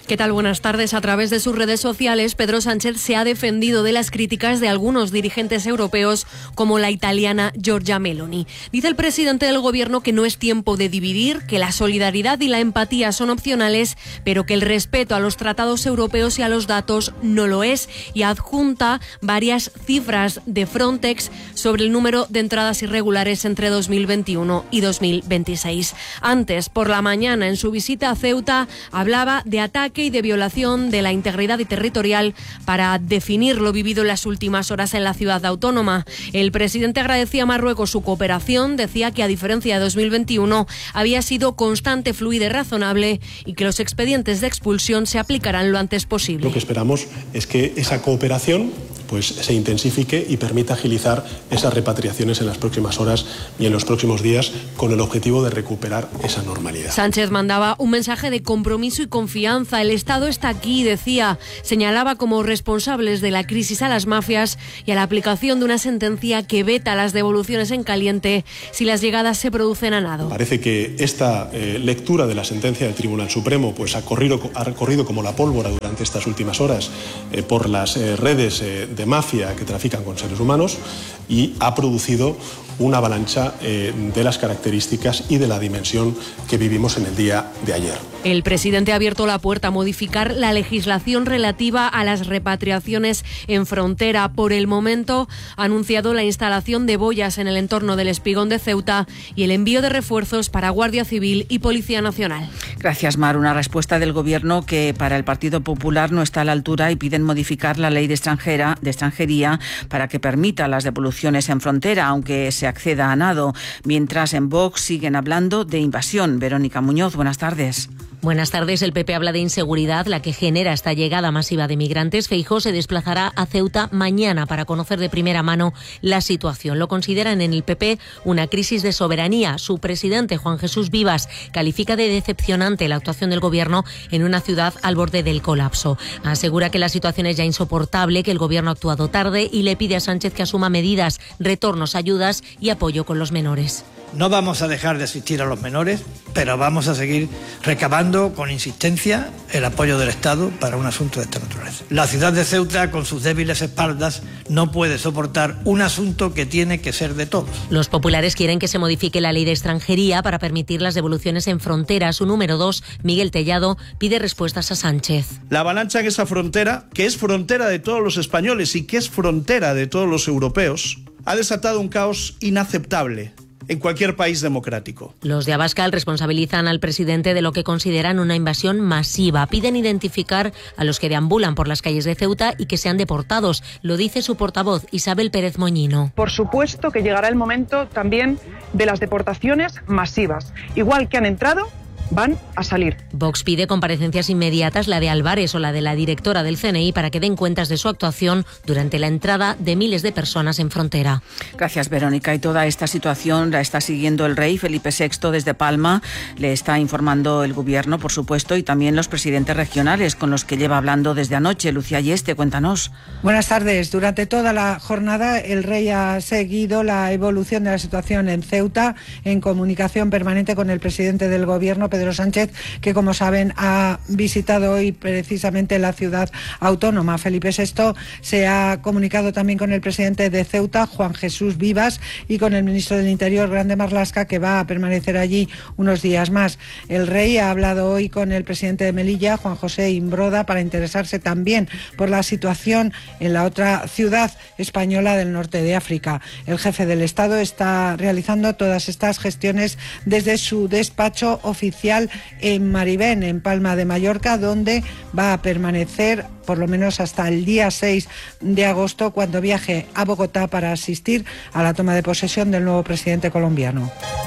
¿Qué tal? Buenas tardes. A través de sus redes sociales, Pedro Sánchez se ha defendido de las críticas de algunos dirigentes europeos, como la italiana Giorgia Meloni. Dice el presidente del gobierno que no es tiempo de dividir, que la solidaridad y la empatía son opcionales, pero que el respeto a los tratados europeos y a los datos no lo es, y adjunta varias cifras de Frontex sobre el número de entradas irregulares entre dos mil veintiuno y dos mil veintiséis. Antes, por la mañana, en su visita a Ceuta, hablaba de ataques y de violación de la integridad territorial para definir lo vivido en las últimas horas en la ciudad autónoma. El presidente agradecía a Marruecos su cooperación, decía que a diferencia de dos mil veintiuno había sido constante, fluida y razonable y que los expedientes de expulsión se aplicarán lo antes posible. Lo que esperamos es que esa cooperación pues se intensifique y permita agilizar esas repatriaciones en las próximas horas y en los próximos días, con el objetivo de recuperar esa normalidad. Sánchez mandaba un mensaje de compromiso y confianza. El Estado está aquí, decía. Señalaba como responsables de la crisis a las mafias y a la aplicación de una sentencia que veta las devoluciones en caliente si las llegadas se producen a nado. Parece que esta eh, lectura de la sentencia del Tribunal Supremo pues ha corrido, ha corrido como la pólvora durante estas últimas horas eh, por las eh, redes eh, de mafia que trafican con seres humanos y ha producido una avalancha eh, de las características y de la dimensión que vivimos en el día de ayer. El presidente ha abierto la puerta a modificar la legislación relativa a las repatriaciones en frontera. Por el momento ha anunciado la instalación de boyas en el entorno del Espigón de Ceuta y el envío de refuerzos para Guardia Civil y Policía Nacional. Gracias, Mar. Una respuesta del Gobierno que para el Partido Popular no está a la altura y piden modificar la ley de, extranjera, de extranjería para que permita las devoluciones en frontera, aunque se acceda a nado. Mientras en Vox siguen hablando de invasión. Verónica Muñoz, buenas tardes. Buenas tardes. El P P habla de inseguridad, la que genera esta llegada masiva de migrantes. Feijóo se desplazará a Ceuta mañana para conocer de primera mano la situación. Lo consideran en el P P una crisis de soberanía. Su presidente, Juan Jesús Vivas, califica de decepcionante la actuación del Gobierno en una ciudad al borde del colapso. Asegura que la situación es ya insoportable, que el Gobierno ha actuado tarde y le pide a Sánchez que asuma medidas, retornos, ayudas y apoyo con los menores. No vamos a dejar de asistir a los menores, pero vamos a seguir recabando con insistencia el apoyo del Estado para un asunto de esta naturaleza. La ciudad de Ceuta, con sus débiles espaldas, no puede soportar un asunto que tiene que ser de todos. Los populares quieren que se modifique la ley de extranjería para permitir las devoluciones en frontera. Su número dos, Miguel Tellado, pide respuestas a Sánchez. La avalancha en esa frontera, que es frontera de todos los españoles y que es frontera de todos los europeos, ha desatado un caos inaceptable en cualquier país democrático. Los de Abascal responsabilizan al presidente de lo que consideran una invasión masiva. Piden identificar a los que deambulan por las calles de Ceuta y que sean deportados. Lo dice su portavoz, Isabel Pérez Moñino. Por supuesto que llegará el momento también de las deportaciones masivas. Igual que han entrado, van a salir. Vox pide comparecencias inmediatas, la de Álvarez o la de la directora del C N I, para que den cuentas de su actuación durante la entrada de miles de personas en frontera. Gracias, Verónica. Y toda esta situación la está siguiendo el rey Felipe sexto desde Palma. Le está informando el Gobierno, por supuesto, y también los presidentes regionales con los que lleva hablando desde anoche. Lucía Yeste, cuéntanos. Buenas tardes. Durante toda la jornada el rey ha seguido la evolución de la situación en Ceuta en comunicación permanente con el presidente del Gobierno, Pedro Sánchez, que como saben ha visitado hoy precisamente la ciudad autónoma. Felipe sexto se ha comunicado también con el presidente de Ceuta, Juan Jesús Vivas, y con el ministro del Interior, Grande Marlaska, que va a permanecer allí unos días más. El rey ha hablado hoy con el presidente de Melilla, Juan José Imbroda, para interesarse también por la situación en la otra ciudad española del norte de África. El jefe del Estado está realizando todas estas gestiones desde su despacho oficial en Maribén, en Palma de Mallorca, donde va a permanecer por lo menos hasta el día seis de agosto, cuando viaje a Bogotá para asistir a la toma de posesión del nuevo presidente colombiano.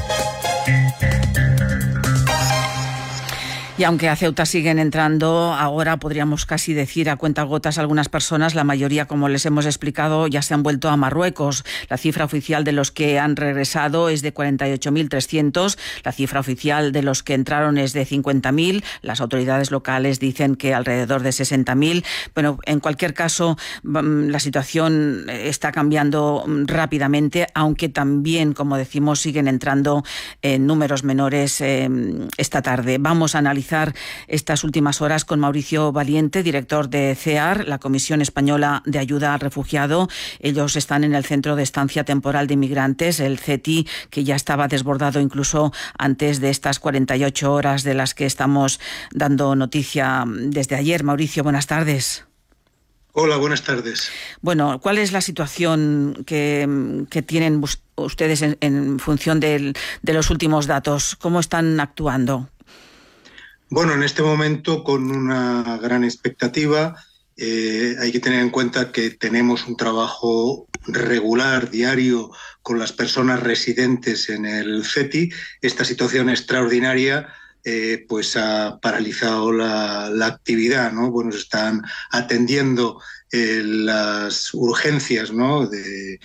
Y aunque a Ceuta siguen entrando, ahora podríamos casi decir a cuentagotas algunas personas, la mayoría, como les hemos explicado, ya se han vuelto a Marruecos. La cifra oficial de los que han regresado es de cuarenta y ocho mil trescientos, la cifra oficial de los que entraron es de cincuenta mil, las autoridades locales dicen que alrededor de sesenta mil. Bueno, en cualquier caso, la situación está cambiando rápidamente, aunque también, como decimos, siguen entrando en números menores eh, esta tarde. Vamos a analizar analizar estas últimas horas con Mauricio Valiente, director de C E A R, la Comisión Española de Ayuda al Refugiado. Ellos están en el Centro de Estancia Temporal de Inmigrantes, el C E T I, que ya estaba desbordado incluso antes de estas cuarenta y ocho horas de las que estamos dando noticia desde ayer. Mauricio, buenas tardes. Hola, buenas tardes. Bueno, ¿cuál es la situación que, que tienen ustedes en, en función del, de los últimos datos? ¿Cómo están actuando? Bueno, en este momento con una gran expectativa. Eh, hay que tener en cuenta que tenemos un trabajo regular, diario, con las personas residentes en el C E T I. Esta situación extraordinaria Eh, pues ha paralizado la, la actividad, ¿no? Bueno, se están atendiendo eh, las urgencias, ¿no? de,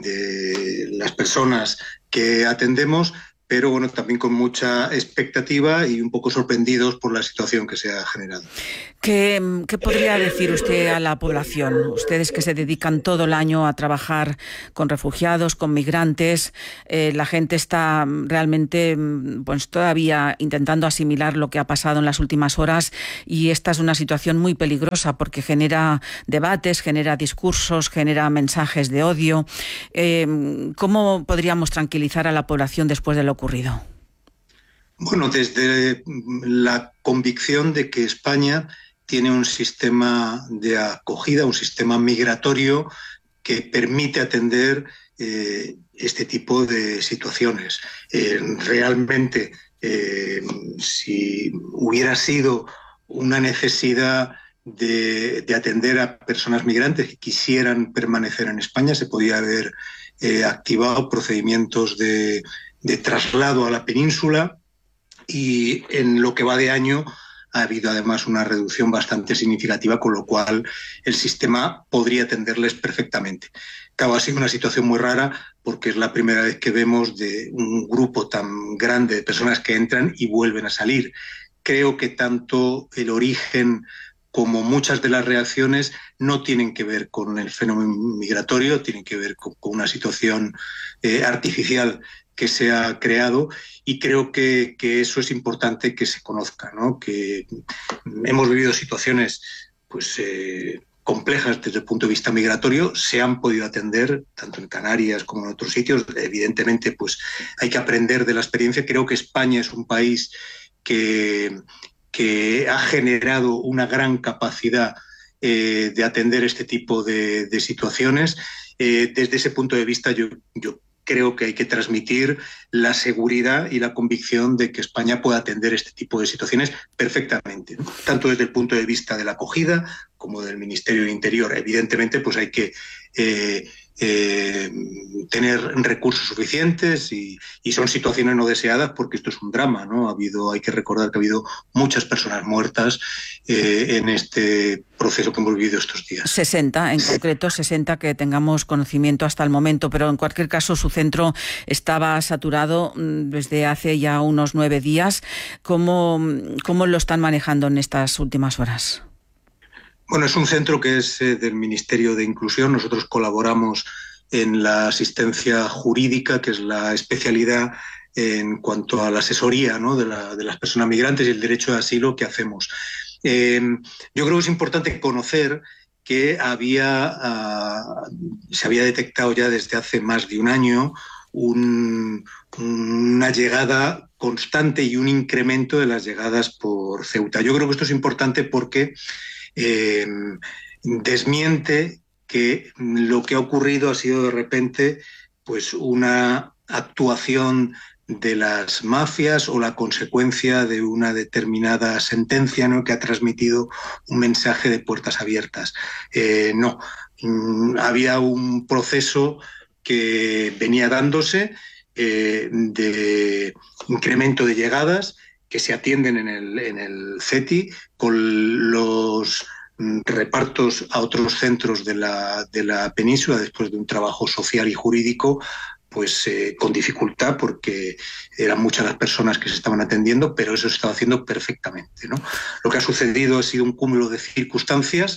de las personas que atendemos, pero bueno, también con mucha expectativa y un poco sorprendidos por la situación que se ha generado. ¿Qué, qué podría decir usted a la población? Ustedes que se dedican todo el año a trabajar con refugiados, con migrantes, eh, la gente está realmente pues, todavía intentando asimilar lo que ha pasado en las últimas horas, y esta es una situación muy peligrosa porque genera debates, genera discursos, genera mensajes de odio. Eh, ¿Cómo podríamos tranquilizar a la población después de lo ocurrido? Bueno, desde la convicción de que España tiene un sistema de acogida, un sistema migratorio que permite atender eh, este tipo de situaciones. Eh, realmente, eh, si hubiera sido una necesidad de, de atender a personas migrantes que quisieran permanecer en España, se podía haber eh, activado procedimientos de, de traslado a la península, y en lo que va de año ha habido además una reducción bastante significativa, con lo cual el sistema podría atenderles perfectamente. Claro, ha sido una situación muy rara porque es la primera vez que vemos de un grupo tan grande de personas que entran y vuelven a salir. Creo que tanto el origen como muchas de las reacciones no tienen que ver con el fenómeno migratorio, tienen que ver con, con una situación eh, artificial que se ha creado, y creo que, que eso es importante que se conozca, ¿no? Que hemos vivido situaciones pues, eh, complejas desde el punto de vista migratorio, se han podido atender tanto en Canarias como en otros sitios. Evidentemente pues, hay que aprender de la experiencia. Creo que España es un país que, que ha generado una gran capacidad eh, de atender este tipo de, de situaciones. Eh, desde ese punto de vista yo, yo creo que hay que transmitir la seguridad y la convicción de que España puede atender este tipo de situaciones perfectamente, ¿no? Tanto desde el punto de vista de la acogida como del Ministerio del Interior. Evidentemente, pues hay que eh, eh, tener recursos suficientes, y, y son situaciones no deseadas porque esto es un drama, ¿no? Ha habido, hay que recordar que ha habido muchas personas muertas eh, en este proceso que hemos vivido estos días. sesenta, en concreto sesenta que tengamos conocimiento hasta el momento, pero en cualquier caso su centro estaba saturado desde hace ya unos nueve días. ¿Cómo, cómo lo están manejando en estas últimas horas? Bueno, es un centro que es eh, del Ministerio de Inclusión. Nosotros colaboramos en la asistencia jurídica, que es la especialidad en cuanto a la asesoría, ¿no? de, la, de las personas migrantes y el derecho de asilo que hacemos. Eh, yo creo que es importante conocer que había, uh, se había detectado ya desde hace más de un año un, una llegada constante y un incremento de las llegadas por Ceuta. Yo creo que esto es importante porque eh, desmiente que lo que ha ocurrido ha sido de repente pues una actuación de las mafias o la consecuencia de una determinada sentencia, ¿no?, que ha transmitido un mensaje de puertas abiertas. Eh, no, mm, había un proceso que venía dándose eh, de incremento de llegadas que se atienden en el, en el C E T I con los repartos a otros centros de la, de la península después de un trabajo social y jurídico pues eh, con dificultad porque eran muchas las personas que se estaban atendiendo, pero eso se estaba haciendo perfectamente, ¿no? Lo que ha sucedido ha sido un cúmulo de circunstancias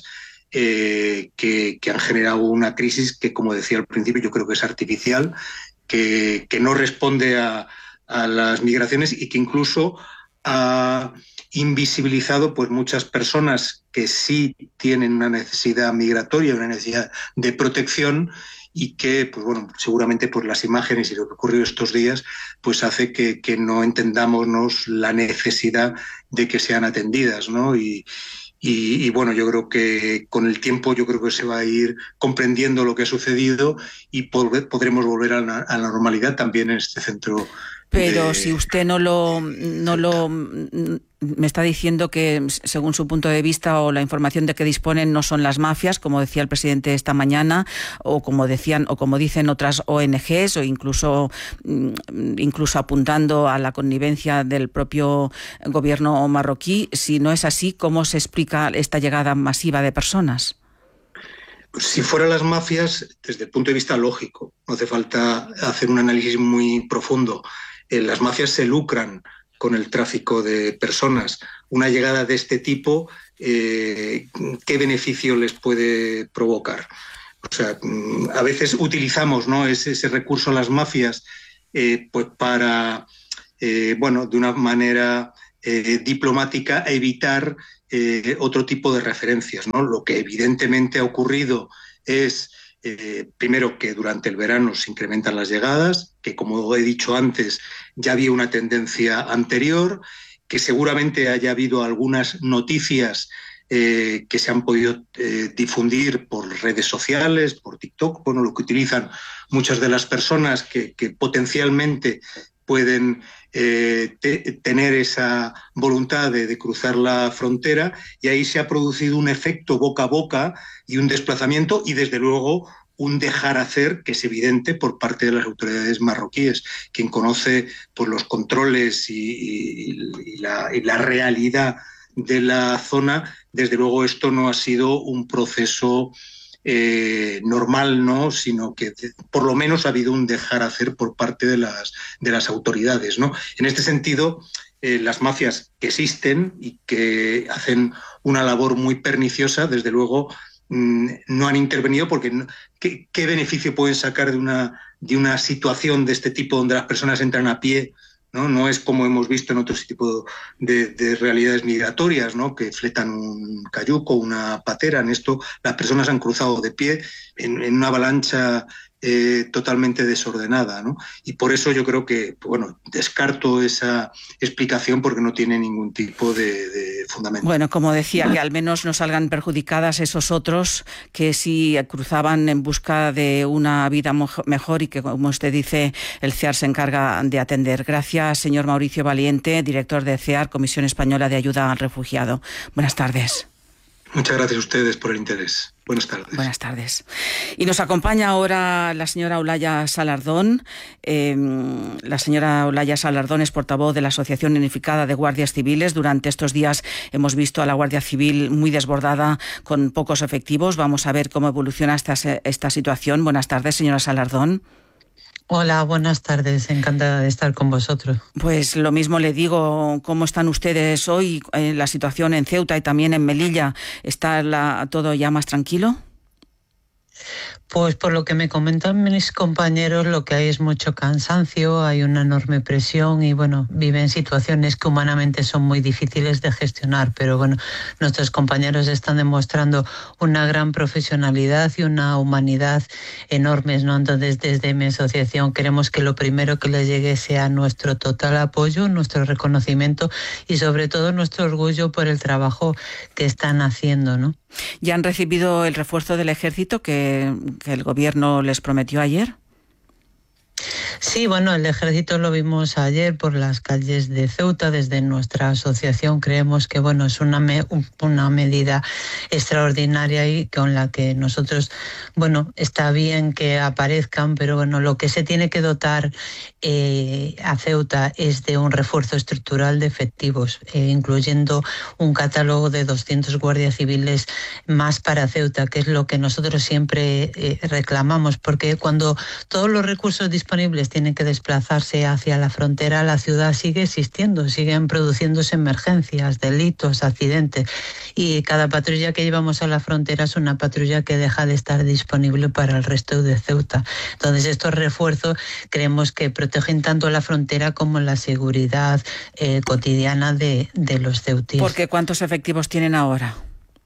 eh, que, que han generado una crisis que, como decía al principio, yo creo que es artificial, que, que no responde a, a las migraciones y que incluso ha invisibilizado pues muchas personas que sí tienen una necesidad migratoria, una necesidad de protección, y que, pues bueno, seguramente pues las imágenes y lo que ocurrió estos días pues hace que, que no entendamos la necesidad de que sean atendidas, ¿no? Y, y, y bueno, yo creo que con el tiempo yo creo que se va a ir comprendiendo lo que ha sucedido y pod- podremos volver a la, a la normalidad también en este centro. Pero de... si usted no lo, no lo me está diciendo que, según su punto de vista o la información de que disponen, no son las mafias, como decía el presidente esta mañana, o como decían o como dicen otras O N Ges, o incluso incluso apuntando a la connivencia del propio gobierno marroquí. Si no es así, ¿cómo se explica esta llegada masiva de personas? Si fueran las mafias, desde el punto de vista lógico, no hace falta hacer un análisis muy profundo. Eh, las mafias se lucran con el tráfico de personas. Una llegada de este tipo, eh, ¿qué beneficio les puede provocar? O sea, a veces utilizamos, ¿no?, ese, ese recurso a las mafias eh, pues para, eh, bueno, de una manera eh, diplomática evitar eh, otro tipo de referencias, ¿no? Lo que evidentemente ha ocurrido es, eh, primero, que durante el verano se incrementan las llegadas, que, como he dicho antes, ya había una tendencia anterior, que seguramente haya habido algunas noticias eh, que se han podido eh, difundir por redes sociales, por TikTok, bueno, lo que utilizan muchas de las personas que, que potencialmente pueden eh, te, tener esa voluntad de, de cruzar la frontera, y ahí se ha producido un efecto boca a boca y un desplazamiento y, desde luego, un dejar hacer que es evidente por parte de las autoridades marroquíes. Quien conoce pues, los controles y, y, y, la, y la realidad de la zona, desde luego esto no ha sido un proceso eh, normal, ¿no?, sino que por lo menos ha habido un dejar hacer por parte de las, de las autoridades, ¿no? En este sentido, eh, las mafias que existen y que hacen una labor muy perniciosa, desde luego, no han intervenido, porque ¿qué, qué beneficio pueden sacar de una, de una situación de este tipo donde las personas entran a pie, ¿no? No es como hemos visto en otros tipos de, de realidades migratorias, ¿no?, que fletan un cayuco, una patera. En esto las personas han cruzado de pie en, en una avalancha eh, totalmente desordenada, ¿no? Y por eso yo creo que, bueno, descarto esa explicación porque no tiene ningún tipo de, de fundamento. Bueno, como decía, que al menos no salgan perjudicadas esos otros que sí cruzaban en busca de una vida mejor y que, como usted dice, el C E A R se encarga de atender. Gracias, señor Mauricio Valiente, director de C E A R, Comisión Española de Ayuda al Refugiado. Buenas tardes. Muchas gracias a ustedes por el interés. Buenas tardes. Buenas tardes. Y nos acompaña ahora la señora Olaya Salardón. Eh, la señora Olaya Salardón es portavoz de la Asociación Unificada de Guardias Civiles. Durante estos días hemos visto a la Guardia Civil muy desbordada, con pocos efectivos. Vamos a ver cómo evoluciona esta, esta situación. Buenas tardes, señora Salardón. Hola, buenas tardes. Encantada de estar con vosotros. Pues lo mismo le digo. ¿Cómo están ustedes hoy? Eh, la situación en Ceuta y también en Melilla, ¿está la, todo ya más tranquilo? Pues por lo que me comentan mis compañeros, lo que hay es mucho cansancio, hay una enorme presión y bueno, viven situaciones que humanamente son muy difíciles de gestionar, pero bueno, nuestros compañeros están demostrando una gran profesionalidad y una humanidad enormes, ¿no? Entonces, desde mi asociación queremos que lo primero que les llegue sea nuestro total apoyo, nuestro reconocimiento y sobre todo nuestro orgullo por el trabajo que están haciendo, ¿no? ¿Ya han recibido el refuerzo del ejército que, que el gobierno les prometió ayer? Sí, bueno, el ejército lo vimos ayer por las calles de Ceuta. Desde nuestra asociación creemos que bueno, es una, me, una medida extraordinaria y con la que nosotros, bueno, está bien que aparezcan, pero bueno, lo que se tiene que dotar eh, a Ceuta es de un refuerzo estructural de efectivos, eh, incluyendo un catálogo de doscientos guardias civiles más para Ceuta, que es lo que nosotros siempre eh, reclamamos, porque cuando todos los recursos disponibles tienen que desplazarse hacia la frontera, la ciudad sigue existiendo, siguen produciéndose emergencias, delitos, accidentes, y cada patrulla que llevamos a la frontera es una patrulla que deja de estar disponible para el resto de Ceuta. Entonces estos refuerzos creemos que protegen tanto la frontera como la seguridad eh, cotidiana de, de los ceutíes. Porque ¿cuántos efectivos tienen ahora?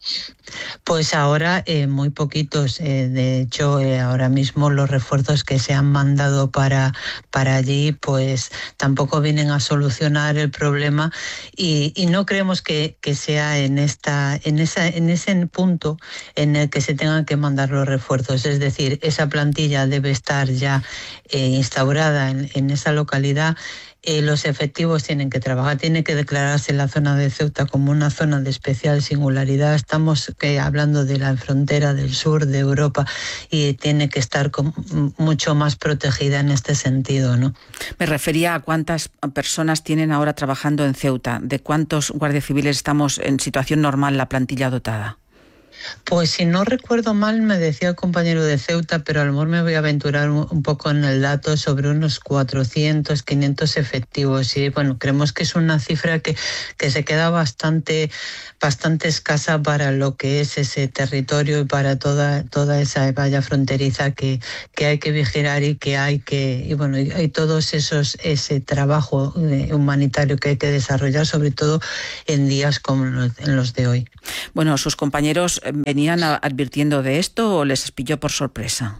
Pues ahora eh, muy poquitos. Eh, de hecho, eh, ahora mismo los refuerzos que se han mandado para, para allí, pues tampoco vienen a solucionar el problema, y, y no creemos que, que sea en esta, en esa, en ese punto en el que se tengan que mandar los refuerzos. Es decir, esa plantilla debe estar ya eh, instaurada en, en esa localidad. Eh, los efectivos tienen que trabajar, tiene que declararse la zona de Ceuta como una zona de especial singularidad. Estamos eh, hablando de la frontera del sur de Europa y tiene que estar con, mucho más protegida en este sentido, ¿no? Me refería a cuántas personas tienen ahora trabajando en Ceuta. ¿De cuántos guardias civiles estamos en situación normal la plantilla dotada? Pues si no recuerdo mal, me decía el compañero de Ceuta, pero a lo mejor me voy a aventurar un, un poco en el dato, sobre unos cuatrocientos, quinientos efectivos. Y bueno, creemos que es una cifra que, que se queda bastante, bastante escasa para lo que es ese territorio y para toda, toda esa valla fronteriza que, que hay que vigilar y que hay que, y bueno, y, y todos esos, ese trabajo humanitario que hay que desarrollar, sobre todo en días como en los de hoy. Bueno, sus compañeros ¿venían advirtiendo de esto o les pilló por sorpresa?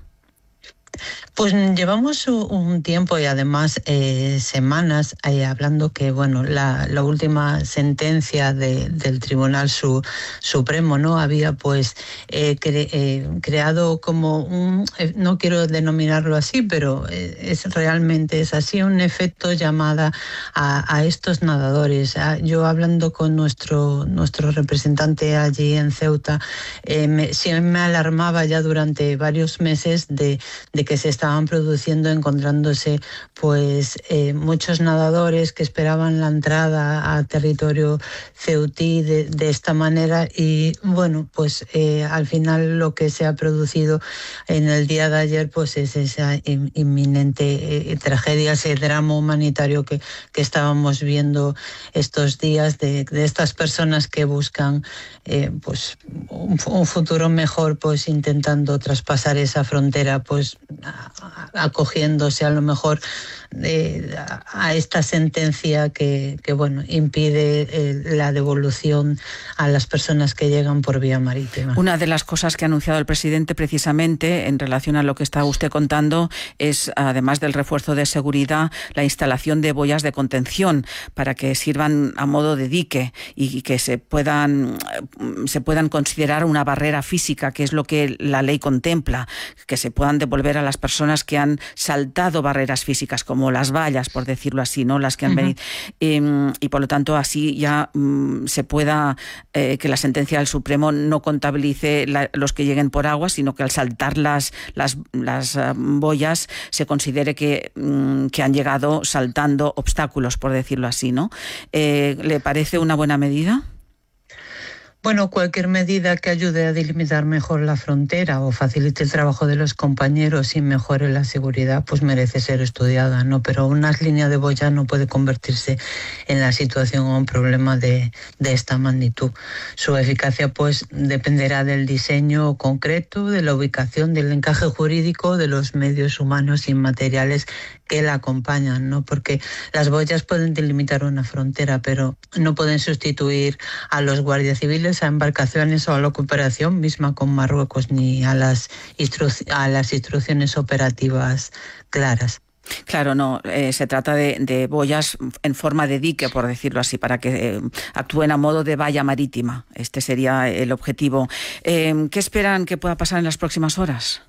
Pues llevamos un tiempo y además eh, semanas eh, hablando que bueno la, la última sentencia de, del Tribunal Su, Supremo no había pues eh, cre, eh, creado como un, eh, no quiero denominarlo así, pero eh, es realmente es así, un efecto llamada a, a estos nadadores. A, yo hablando con nuestro nuestro representante allí en Ceuta, eh, me, sí me alarmaba ya durante varios meses de, de que se estaban produciendo, encontrándose pues eh, muchos nadadores que esperaban la entrada a territorio ceutí de, de esta manera, y bueno pues eh, al final lo que se ha producido en el día de ayer pues es esa in, inminente eh, tragedia, ese drama humanitario que, que estábamos viendo estos días de, de estas personas que buscan eh, pues un, un futuro mejor, pues intentando traspasar esa frontera, pues acogiéndose a lo mejor eh, a esta sentencia que, que bueno impide eh, la devolución a las personas que llegan por vía marítima. Una de las cosas que ha anunciado el presidente precisamente en relación a lo que está usted contando es, además del refuerzo de seguridad, la instalación de boyas de contención para que sirvan a modo de dique y que se puedan, se puedan considerar una barrera física, que es lo que la ley contempla, que se puedan devolver a las personas que han saltado barreras físicas, como las vallas, por decirlo así, ¿no? Las que han uh-huh. venido. Eh, y por lo tanto, así ya um, se pueda, eh, que la sentencia del Supremo no contabilice la, los que lleguen por agua, sino que al saltar las, las, las uh, boyas se considere que, um, que han llegado saltando obstáculos, por decirlo así, ¿no? Eh, ¿Le parece una buena medida? Bueno, cualquier medida que ayude a delimitar mejor la frontera o facilite el trabajo de los compañeros y mejore la seguridad, pues merece ser estudiada, ¿no? Pero una línea de boya no puede convertirse en la situación o un problema de, de esta magnitud. Su eficacia, pues, dependerá del diseño concreto, de la ubicación, del encaje jurídico, de los medios humanos y materiales que la acompañan, ¿no? Porque las boyas pueden delimitar una frontera, pero no pueden sustituir a los guardias civiles, a embarcaciones o a la cooperación misma con Marruecos, ni a las, instru- a las instrucciones operativas claras. Claro, no, eh, se trata de, de boyas en forma de dique, por decirlo así, para que eh, actúen a modo de valla marítima. Este sería el objetivo. Eh, ¿Qué esperan que pueda pasar en las próximas horas?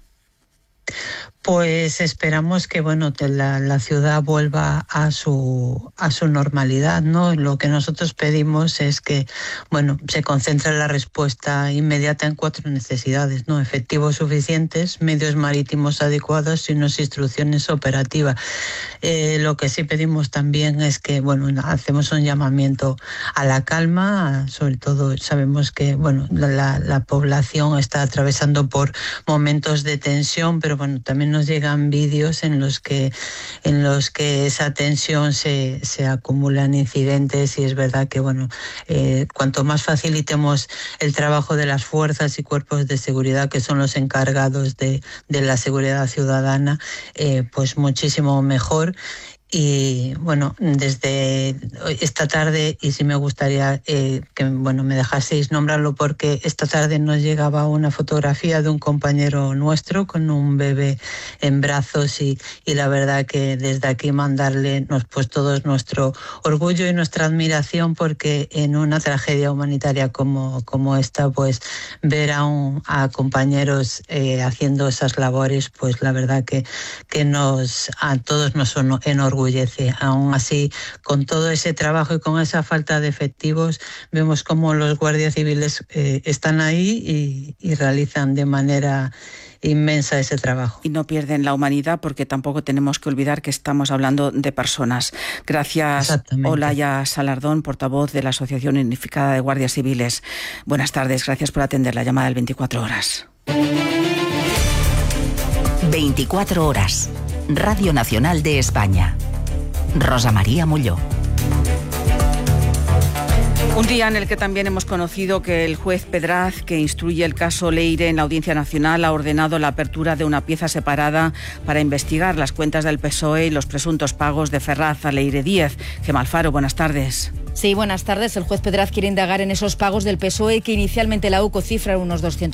Pues esperamos que bueno la, la ciudad vuelva a su a su normalidad, ¿no? Lo que nosotros pedimos es que bueno se concentre la respuesta inmediata en cuatro necesidades, ¿no? Efectivos suficientes, medios marítimos adecuados y unas instrucciones operativas. Eh, lo que sí pedimos también es que bueno hacemos un llamamiento a la calma, sobre todo sabemos que bueno la, la población está atravesando por momentos de tensión, pero bueno también nos llegan vídeos en los que en los que esa tensión se, se acumulan incidentes, y es verdad que bueno, eh, cuanto más facilitemos el trabajo de las fuerzas y cuerpos de seguridad, que son los encargados de, de la seguridad ciudadana, eh, pues muchísimo mejor. Y bueno, desde esta tarde, y sí me gustaría eh, que bueno me dejaseis nombrarlo, porque esta tarde nos llegaba una fotografía de un compañero nuestro con un bebé en brazos, y, y la verdad que desde aquí mandarle nos, pues todos nuestro orgullo y nuestra admiración, porque en una tragedia humanitaria como, como esta, pues ver a, un, a compañeros eh, haciendo esas labores, pues la verdad que, que nos a todos nos enorgullece. Aún así, con todo ese trabajo y con esa falta de efectivos, vemos cómo los guardias civiles eh, están ahí y, y realizan de manera inmensa ese trabajo. Y no pierden la humanidad, porque tampoco tenemos que olvidar que estamos hablando de personas. Gracias, Olaya Salardón, portavoz de la Asociación Unificada de Guardias Civiles. Buenas tardes, gracias por atender la llamada del veinticuatro horas. veinticuatro horas. Radio Nacional de España. Rosa María Molló. Un día en el que también hemos conocido que el juez Pedraz, que instruye el caso Leire en la Audiencia Nacional, ha ordenado la apertura de una pieza separada para investigar las cuentas del P S O E y los presuntos pagos de Ferraz a Leire Díez. Gemma Alfaro, buenas tardes. Sí, buenas tardes. El juez Pedraz quiere indagar en esos pagos del P S O E que inicialmente la U C O cifra en unos doscientos